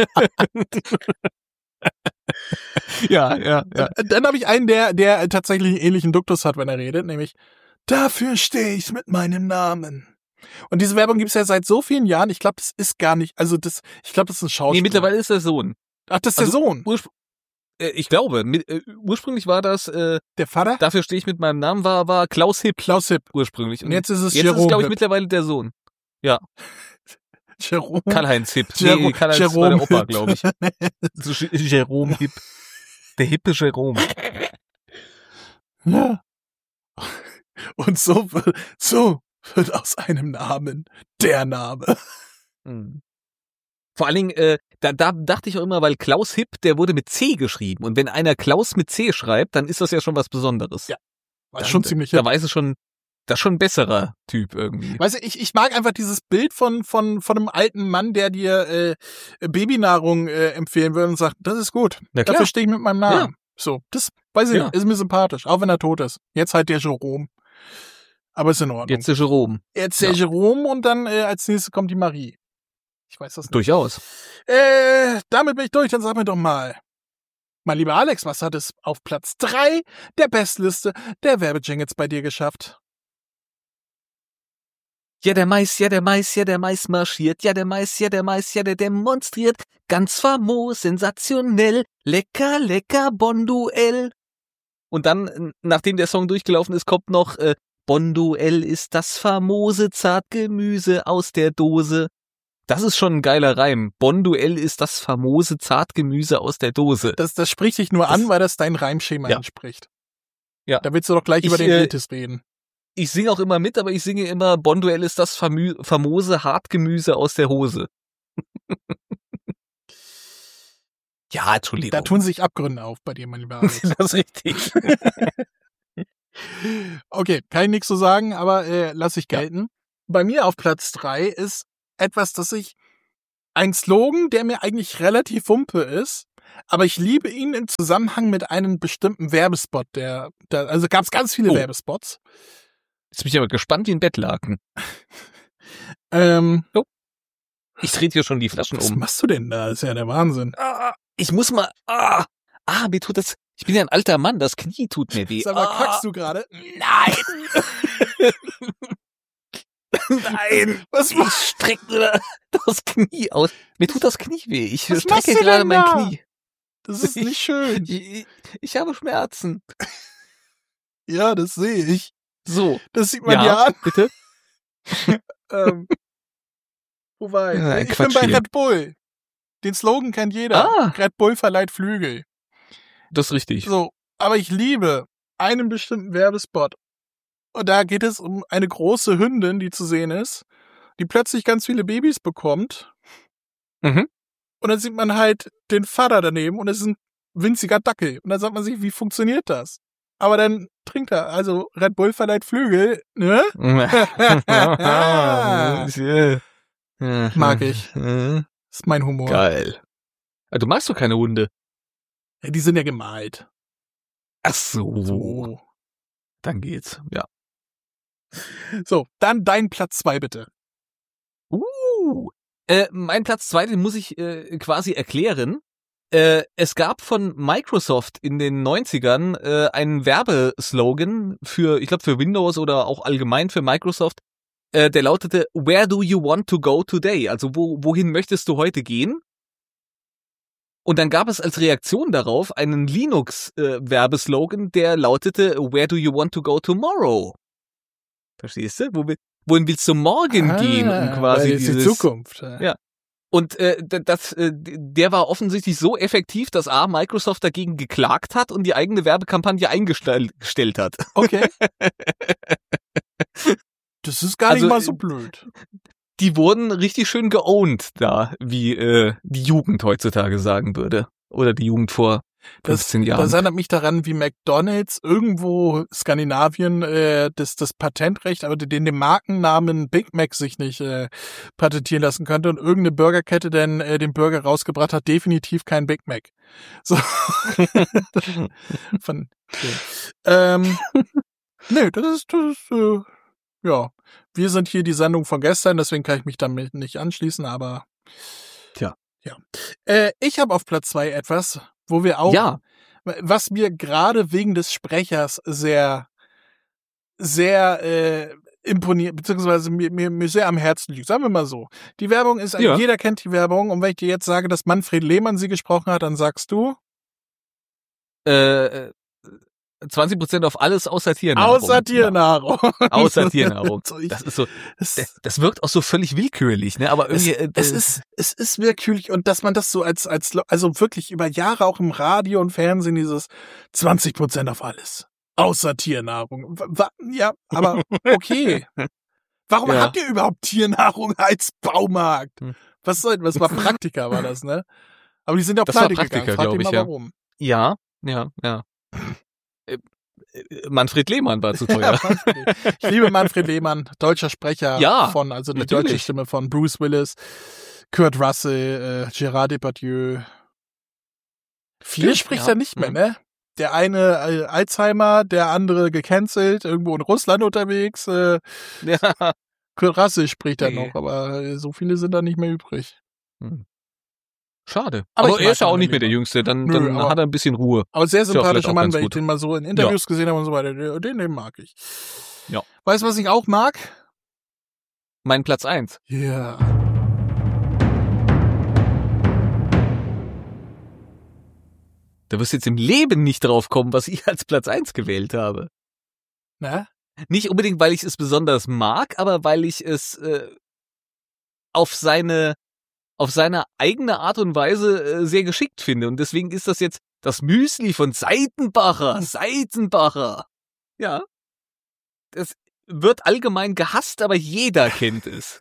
ja, ja, ja. äh, dann habe ich einen, der, der tatsächlich einen ähnlichen Duktus hat, wenn er redet, nämlich dafür stehe ich mit meinem Namen. Und diese Werbung gibt's ja seit so vielen Jahren. Ich glaube, das ist gar nicht, also das, ich glaube, das ist ein Schauspieler. Nee, mittlerweile ist der Sohn. Ach, das ist also der Sohn. Urspr äh, ich glaube, mit, äh, ursprünglich war das, äh, Der Vater? dafür stehe ich mit meinem Namen, war, war Klaus Hipp Klaus Hipp. ursprünglich. Und jetzt ist es jetzt ist es, Jerome glaube ich, Hipp. mittlerweile der Sohn. Jerome. Karl-Heinz Hipp. Jero- Nee, Karl-Heinz war Jerome der Opa, Hipp. glaube ich. So, J- Jerome Hipp. Der hippe Jerome. Ja. Und so, wird- so wird aus einem Namen der Name. Mhm. Vor allen Dingen, äh, da, da dachte ich auch immer, weil Klaus Hipp, der wurde mit C geschrieben. Und wenn einer Klaus mit C schreibt, dann ist das ja schon was Besonderes. Ja. War Da- schon ziemlich Da hip. weiß es schon, das ist schon ein besserer Typ irgendwie. Weißt du, ich, ich mag einfach dieses Bild von, von, von einem alten Mann, der dir äh, Babynahrung äh, empfehlen würde und sagt, das ist gut. Na klar. Dafür stehe ich mit meinem Namen. So, das weiß ich Ja. nicht, ist mir sympathisch, auch wenn er tot ist. Jetzt halt der Jerome. Aber ist in Ordnung. Jetzt der Jerome. Jetzt der Ja. Jerome und dann äh, als nächstes kommt die Marie. Ich weiß das nicht. Durchaus. Äh, damit bin ich durch, dann sag mir doch mal. Mein lieber Alex, was hat es auf Platz drei der Bestliste der Werbejingles bei dir geschafft? Ja, der Mais, ja, der Mais, ja, der Mais marschiert. Ja, der Mais, ja, der Mais, ja, der demonstriert. Ganz famos, sensationell. Lecker, lecker, Bonduell. Und dann, nachdem der Song durchgelaufen ist, kommt noch, äh, Bonduell ist das famose Zartgemüse aus der Dose. Das ist schon ein geiler Reim. Bonduell ist das famose Zartgemüse aus der Dose. Das, das spricht dich nur Das- an, weil das dein Reimschema Ja. entspricht. Ja. Da willst du doch gleich Ich, über den äh, Iltis reden. ich singe auch immer mit, aber ich singe immer, Bonduell ist das famü- famose Hartgemüse aus der Hose. Ja, Entschuldigung. Da tun sich Abgründe auf bei dir, mein lieber Alex. Das ist richtig. Okay, kann ich nichts zu sagen, aber äh, lass ich Ja. gelten. Bei mir auf Platz drei ist etwas, das ich, ein Slogan, der mir eigentlich relativ wumpe ist, aber ich liebe ihn im Zusammenhang mit einem bestimmten Werbespot, der, der also gab es ganz viele Oh. Werbespots. Jetzt bin ich aber gespannt wie ein Bettlaken. Ähm, Ich trete hier schon die Flaschen was um. machst du denn da? Das ist ja der Wahnsinn. Ah, ich muss mal, ah, ah, mir tut das, ich bin ja ein alter Mann, das Knie tut mir weh. Sag mal, ah, kackst du gerade? Nein! Nein! Was Ich machst strecke das Knie aus. Mir tut das Knie weh. Ich Was machst strecke du gerade denn mein da? Knie. Das ist nicht schön. Ich, ich, ich habe Schmerzen. Ja, das sehe ich. So. Das sieht man ja, Ja, an. bitte? Ähm, wo war ich? Ja, ein ich bin Quatsch bei hier. Red Bull. Den Slogan kennt jeder. Ah. Red Bull verleiht Flügel. Das ist richtig. So, aber ich liebe einen bestimmten Werbespot. Und da geht es um eine große Hündin, die zu sehen ist, die plötzlich ganz viele Babys bekommt. Mhm. Und dann sieht man halt den Vater daneben und es ist ein winziger Dackel. Und dann sagt man sich, wie funktioniert das? Aber dann trinkt er. Also Red Bull verleiht Flügel, ne? Mag ich. Äh, Das ist mein Humor. Geil. Ah, du magst doch keine Hunde. Ja, die sind ja gemalt. Ach so. So. Dann geht's. Ja. So, dann dein Platz zwei bitte. Uh. Äh, mein Platz zwei, den muss ich äh, quasi erklären. Äh, es gab von Microsoft in den neunzigern äh, einen Werbeslogan für, ich glaube für Windows oder auch allgemein für Microsoft, äh, der lautete Where do you want to go today? Also wo, wohin möchtest du heute gehen? Und dann gab es als Reaktion darauf einen Linux-Werbeslogan, der lautete Where do you want to go tomorrow? Verstehst du? Wo, will- wohin willst du morgen gehen? Um quasi weil es die dieses, Zukunft. Ja. Und äh, d- das, äh, der war offensichtlich so effektiv, dass A, Microsoft dagegen geklagt hat und die eigene Werbekampagne eingestellt hat. Okay. Das ist gar Also, nicht mal so blöd. Die wurden richtig schön geowned da, wie äh, die Jugend heutzutage sagen würde. Oder die Jugend vor fünfzehn Jahren. Das erinnert mich daran, wie McDonald's irgendwo Skandinavien äh, das, das Patentrecht, aber den, den Markennamen Big Mac sich nicht äh, patentieren lassen könnte und irgendeine Burgerkette dann äh, den Burger rausgebracht hat, definitiv kein Big Mac. So. Von, okay. ähm, nee, das ist, das ist äh, ja, wir sind hier die Sendung von gestern, deswegen kann ich mich damit nicht anschließen, aber Tja. Ja. Äh, ich habe auf Platz zwei etwas, wo wir auch, Ja. was mir gerade wegen des Sprechers sehr, sehr äh, imponiert, beziehungsweise mir, mir, mir sehr am Herzen liegt. Sagen wir mal so. Die Werbung ist, Ja. jeder kennt die Werbung, und wenn ich dir jetzt sage, dass Manfred Lehmann sie gesprochen hat, dann sagst du, Äh, zwanzig Prozent auf alles außer Tiernahrung. außer Tiernahrung. Ja, außer Tiernahrung. So, ich- Das ist so, das, das, das wirkt auch so völlig willkürlich, ne? Aber Es, irgendwie, äh, es ist, es ist willkürlich, und dass man das so als, als, also wirklich über Jahre auch im Radio und Fernsehen dieses zwanzig Prozent auf alles. Außer Tiernahrung. Wa- wa- Ja, aber okay. Warum Ja. habt ihr überhaupt Tiernahrung als Baumarkt? Hm. Was soll, was war Praktika, war das, ne? Aber die sind ja auch Das war pleite Praktika, gegangen. Frag glaub dich mal ich, ja. warum. ja, ja, ja. Äh, äh, Manfred Lehmann war zu teuer. Ja, Manfred. Ich liebe Manfred Lehmann, deutscher Sprecher Ja, von, also die natürlich. deutsche Stimme von Bruce Willis, Kurt Russell, äh, Gerard Depardieu. Viele Stimmt, spricht ja. er nicht mehr, Mhm. ne? Der eine äh, Alzheimer, der andere gecancelt, irgendwo in Russland unterwegs. Äh, Ja. Kurt Russell spricht er Nee. noch, aber äh, so viele sind da nicht mehr übrig. Hm. Schade. Aber Aber, ich er mag ist ja auch ihn nicht mehr der lieber. Jüngste. Dann, Nö, dann aber- hat er ein bisschen Ruhe. Aber sehr Ist ja vielleicht sympathischer auch Mann, ganz weil ich gut. den mal so in Interviews gesehen habe und so weiter. Den, den mag ich. Ja. Weißt du, was ich auch mag? Mein Platz eins. Ja. Da wirst du jetzt im Leben nicht drauf kommen, was ich als Platz eins gewählt habe. Na? Nicht unbedingt, weil ich es besonders mag, aber weil ich es äh, auf seine auf seine eigene Art und Weise äh, sehr geschickt finde. Und deswegen ist das jetzt das Müsli von Seitenbacher. Seitenbacher. Ja. Das wird allgemein gehasst, aber jeder kennt es.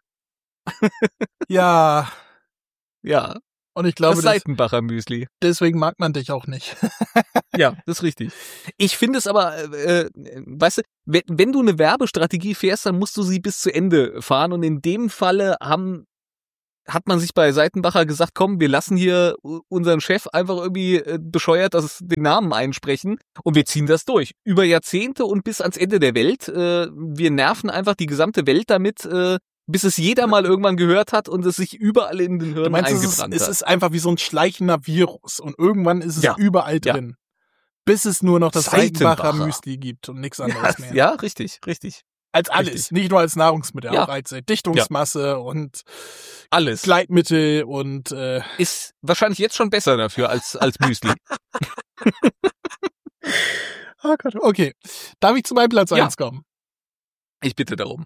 Ja, Ja, und ich glaube, das das, Seitenbacher Müsli. deswegen mag man dich auch nicht. Ja, das ist richtig. Ich finde es aber, äh, äh, weißt du, wenn, wenn du eine Werbestrategie fährst, dann musst du sie bis zu Ende fahren. Und in dem Falle haben, hat man sich bei Seitenbacher gesagt, komm, wir lassen hier unseren Chef einfach irgendwie äh, bescheuert das, den Namen einsprechen und wir ziehen das durch. Über Jahrzehnte und bis ans Ende der Welt. Äh, wir nerven einfach die gesamte Welt damit, äh, bis es jeder mal irgendwann gehört hat und es sich überall in den Du Hirn meinst, es ist, eingebrannt es hat. ist einfach wie so ein schleichender Virus und irgendwann ist es Ja. überall Ja. drin. Bis es nur noch das Seitenbacher. Seitenbacher Müsli gibt und nichts anderes mehr. Ja, richtig, richtig. Als alles, richtig. nicht nur als Nahrungsmittel, Ja. auch als äh, Dichtungsmasse und Alles. Gleitmittel und äh, Ist wahrscheinlich jetzt schon besser dafür als, als Müsli. oh Gott, okay. Darf ich zu meinem Platz Ja. eins kommen? Ich bitte darum.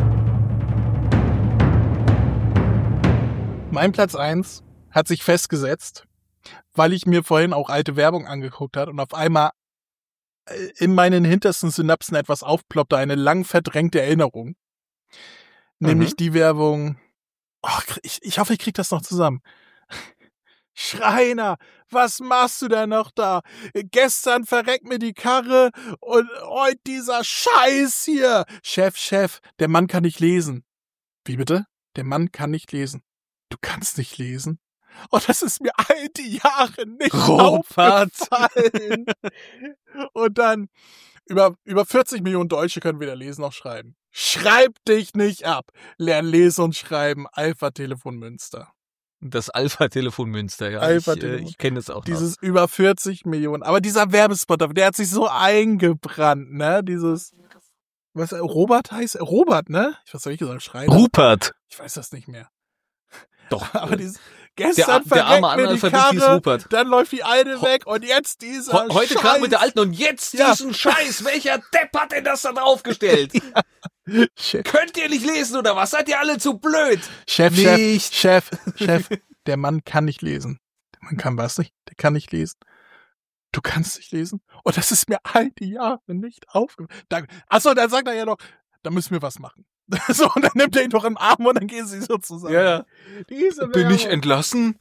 Mein Platz eins hat sich festgesetzt, weil ich mir vorhin auch alte Werbung angeguckt habe und auf einmal äh, in meinen hintersten Synapsen etwas aufploppte, eine lang verdrängte Erinnerung. Nämlich Mhm. die Werbung, oh, ich, ich hoffe, ich krieg das noch zusammen. Schreiner, was machst du denn noch da? Gestern verreckt mir die Karre und heute dieser Scheiß hier. Chef, Chef, der Mann kann nicht lesen. Wie bitte? Der Mann kann nicht lesen. Du kannst nicht lesen? Oh, das ist mir all die Jahre nicht Robert. aufgefallen. Und dann, über, über vierzig Millionen Deutsche können weder lesen noch schreiben. Schreib dich nicht ab. Lern lesen und schreiben. Alpha Telefon Münster. Das Alpha-Telefon Münster, ja. Alpha-Telefon. Ich, äh, ich kenne es auch noch. Dieses über vierzig Millionen. Aber dieser Werbespot, der hat sich so eingebrannt, ne? Dieses, was, Robert heißt? Robert, ne? Ich was soll ich gesagt? Schreiner? Rupert. Ich weiß das nicht mehr. Doch. Aber äh, dieses, der, gestern der arme verreckt mir die Analphabet hieß Karre, Rupert. dann läuft die eine Ho- weg und jetzt dieser He- Heute Scheiß. gerade mit der alten und jetzt Ja. diesen Scheiß. Welcher Depp hat denn das da draufgestellt? Chef, Könnt ihr nicht lesen oder was? Seid ihr alle zu blöd? Chef, Nicht. Chef, Chef, Chef, der Mann kann nicht lesen. Der Mann kann was nicht? Der kann nicht lesen. Du kannst nicht lesen? Und das ist mir all die Jahre nicht aufgefallen. Achso, dann sagt er ja noch, da müssen wir was machen. So, und dann nimmt er ihn doch im Arm und dann gehen sie so zusammen. Ja, ja. Diese Bin ich Werbung. entlassen?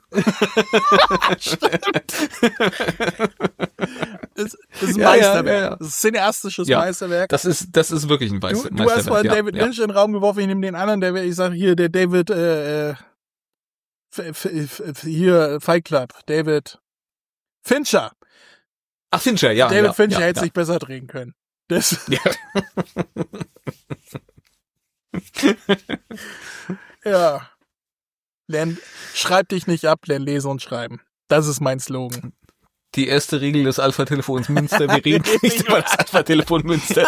Das, das ist ein Ja, Meisterwerk. ja, ja, ja. Das ist ein cineastisches Ja. Meisterwerk. Das ist, das ist wirklich ein Du, Meister. du hast vorhin ja, David ja. Lynch in den Raum geworfen, ich nehme den anderen, der, ich sage hier, der David, äh, äh, F- F- F- hier, Fight Club, David Fincher. Ach, Fincher, ja. David ja, Fincher ja, hätte ja. sich besser drehen können. Das, Ja. ja. Lern, schreib dich nicht ab, lern lesen und schreiben. Das ist mein Slogan. Die erste Regel des Alpha-Telefons Münster. Wir reden nicht über das Alpha-Telefon Münster.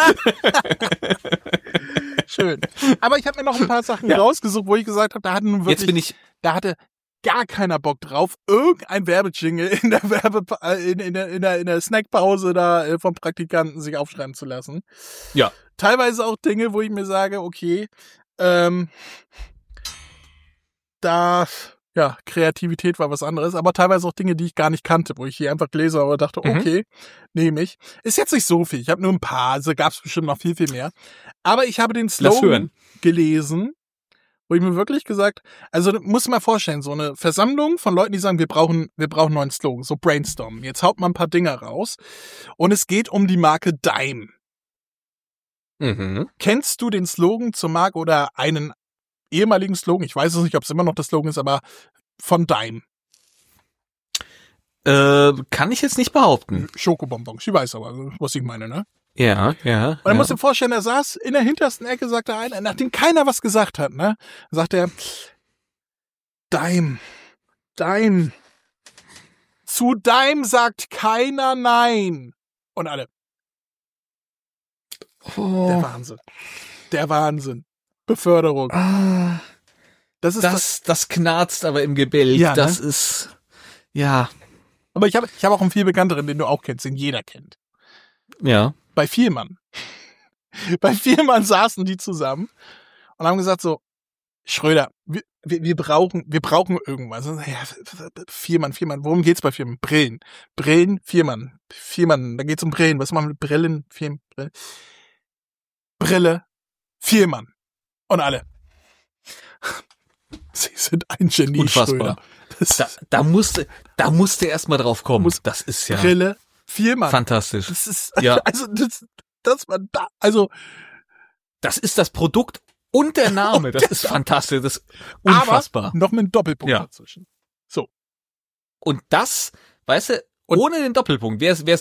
Schön. Aber ich habe mir noch ein paar Sachen Ja. rausgesucht, wo ich gesagt habe, da hatten nun wirklich, Jetzt bin ich, da hatte gar keiner Bock drauf, irgendein Werbejingle in der Werbe äh, in, in, der, in, der, in der Snackpause da äh, vom Praktikanten sich aufschreiben zu lassen. Ja. Teilweise auch Dinge, wo ich mir sage, okay, ähm, da, ja, Kreativität war was anderes, aber teilweise auch Dinge, die ich gar nicht kannte, wo ich hier einfach gelesen habe und dachte, Mhm. okay, nehme ich. Ist jetzt nicht so viel, ich habe nur ein paar, also gab es bestimmt noch viel, viel mehr. Aber ich habe den Lass Slogan hören. gelesen, wo ich mir wirklich gesagt, also muss man vorstellen, so eine Versammlung von Leuten, die sagen, wir brauchen, wir brauchen einen neuen Slogan, so brainstormen. Jetzt haut man ein paar Dinger raus und es geht um die Marke Dime. mhm. Kennst du den Slogan zur Marke oder einen ehemaligen Slogan? Ich weiß es nicht, ob es immer noch der Slogan ist, aber von Dime. Äh, kann ich jetzt nicht behaupten. Schokobonbons, ich weiß aber, was ich meine, ne? Ja, ja. Und dann ja. musst du dir vorstellen, er saß in der hintersten Ecke, sagt der eine, nachdem keiner was gesagt hat, ne? Sagt er, Dime, Dime. Zu Dime sagt keiner Nein. Und alle, der Oh. Wahnsinn. Der Wahnsinn. Beförderung. Ah, Das ist das. das, das knarzt aber im Gebälk. Ja, ne? Das ist, ja, Aber ich habe ich hab auch einen viel bekannteren, den du auch kennst, den jeder kennt. ja. Bei Vielmann. Bei Vielmann saßen die zusammen und haben gesagt so, Schröder, wir, wir, wir brauchen, wir brauchen irgendwas. Und, ja, Vielmann, Vielmann, worum geht's bei Vielmann? Brillen. Brillen, Vielmann. Vielmann, da geht's um Brillen. Was machen wir mit Brillen? Vier, Brillen. Brille. Vielmann. Und alle. Sie sind ein Genie, Unfassbar. Schröder. Das Da, da musste, da musste erst mal drauf kommen. Muss- Das ist ja Brille, Vielmann. fantastisch. Das ist, Ja. also, das, das war da, also, Das ist das Produkt und der Name. Das ist fantastisch. Das ist unfassbar. aber noch mit einem Doppelpunkt Ja. dazwischen. Und das, weißt du, Und- ohne den Doppelpunkt wäre es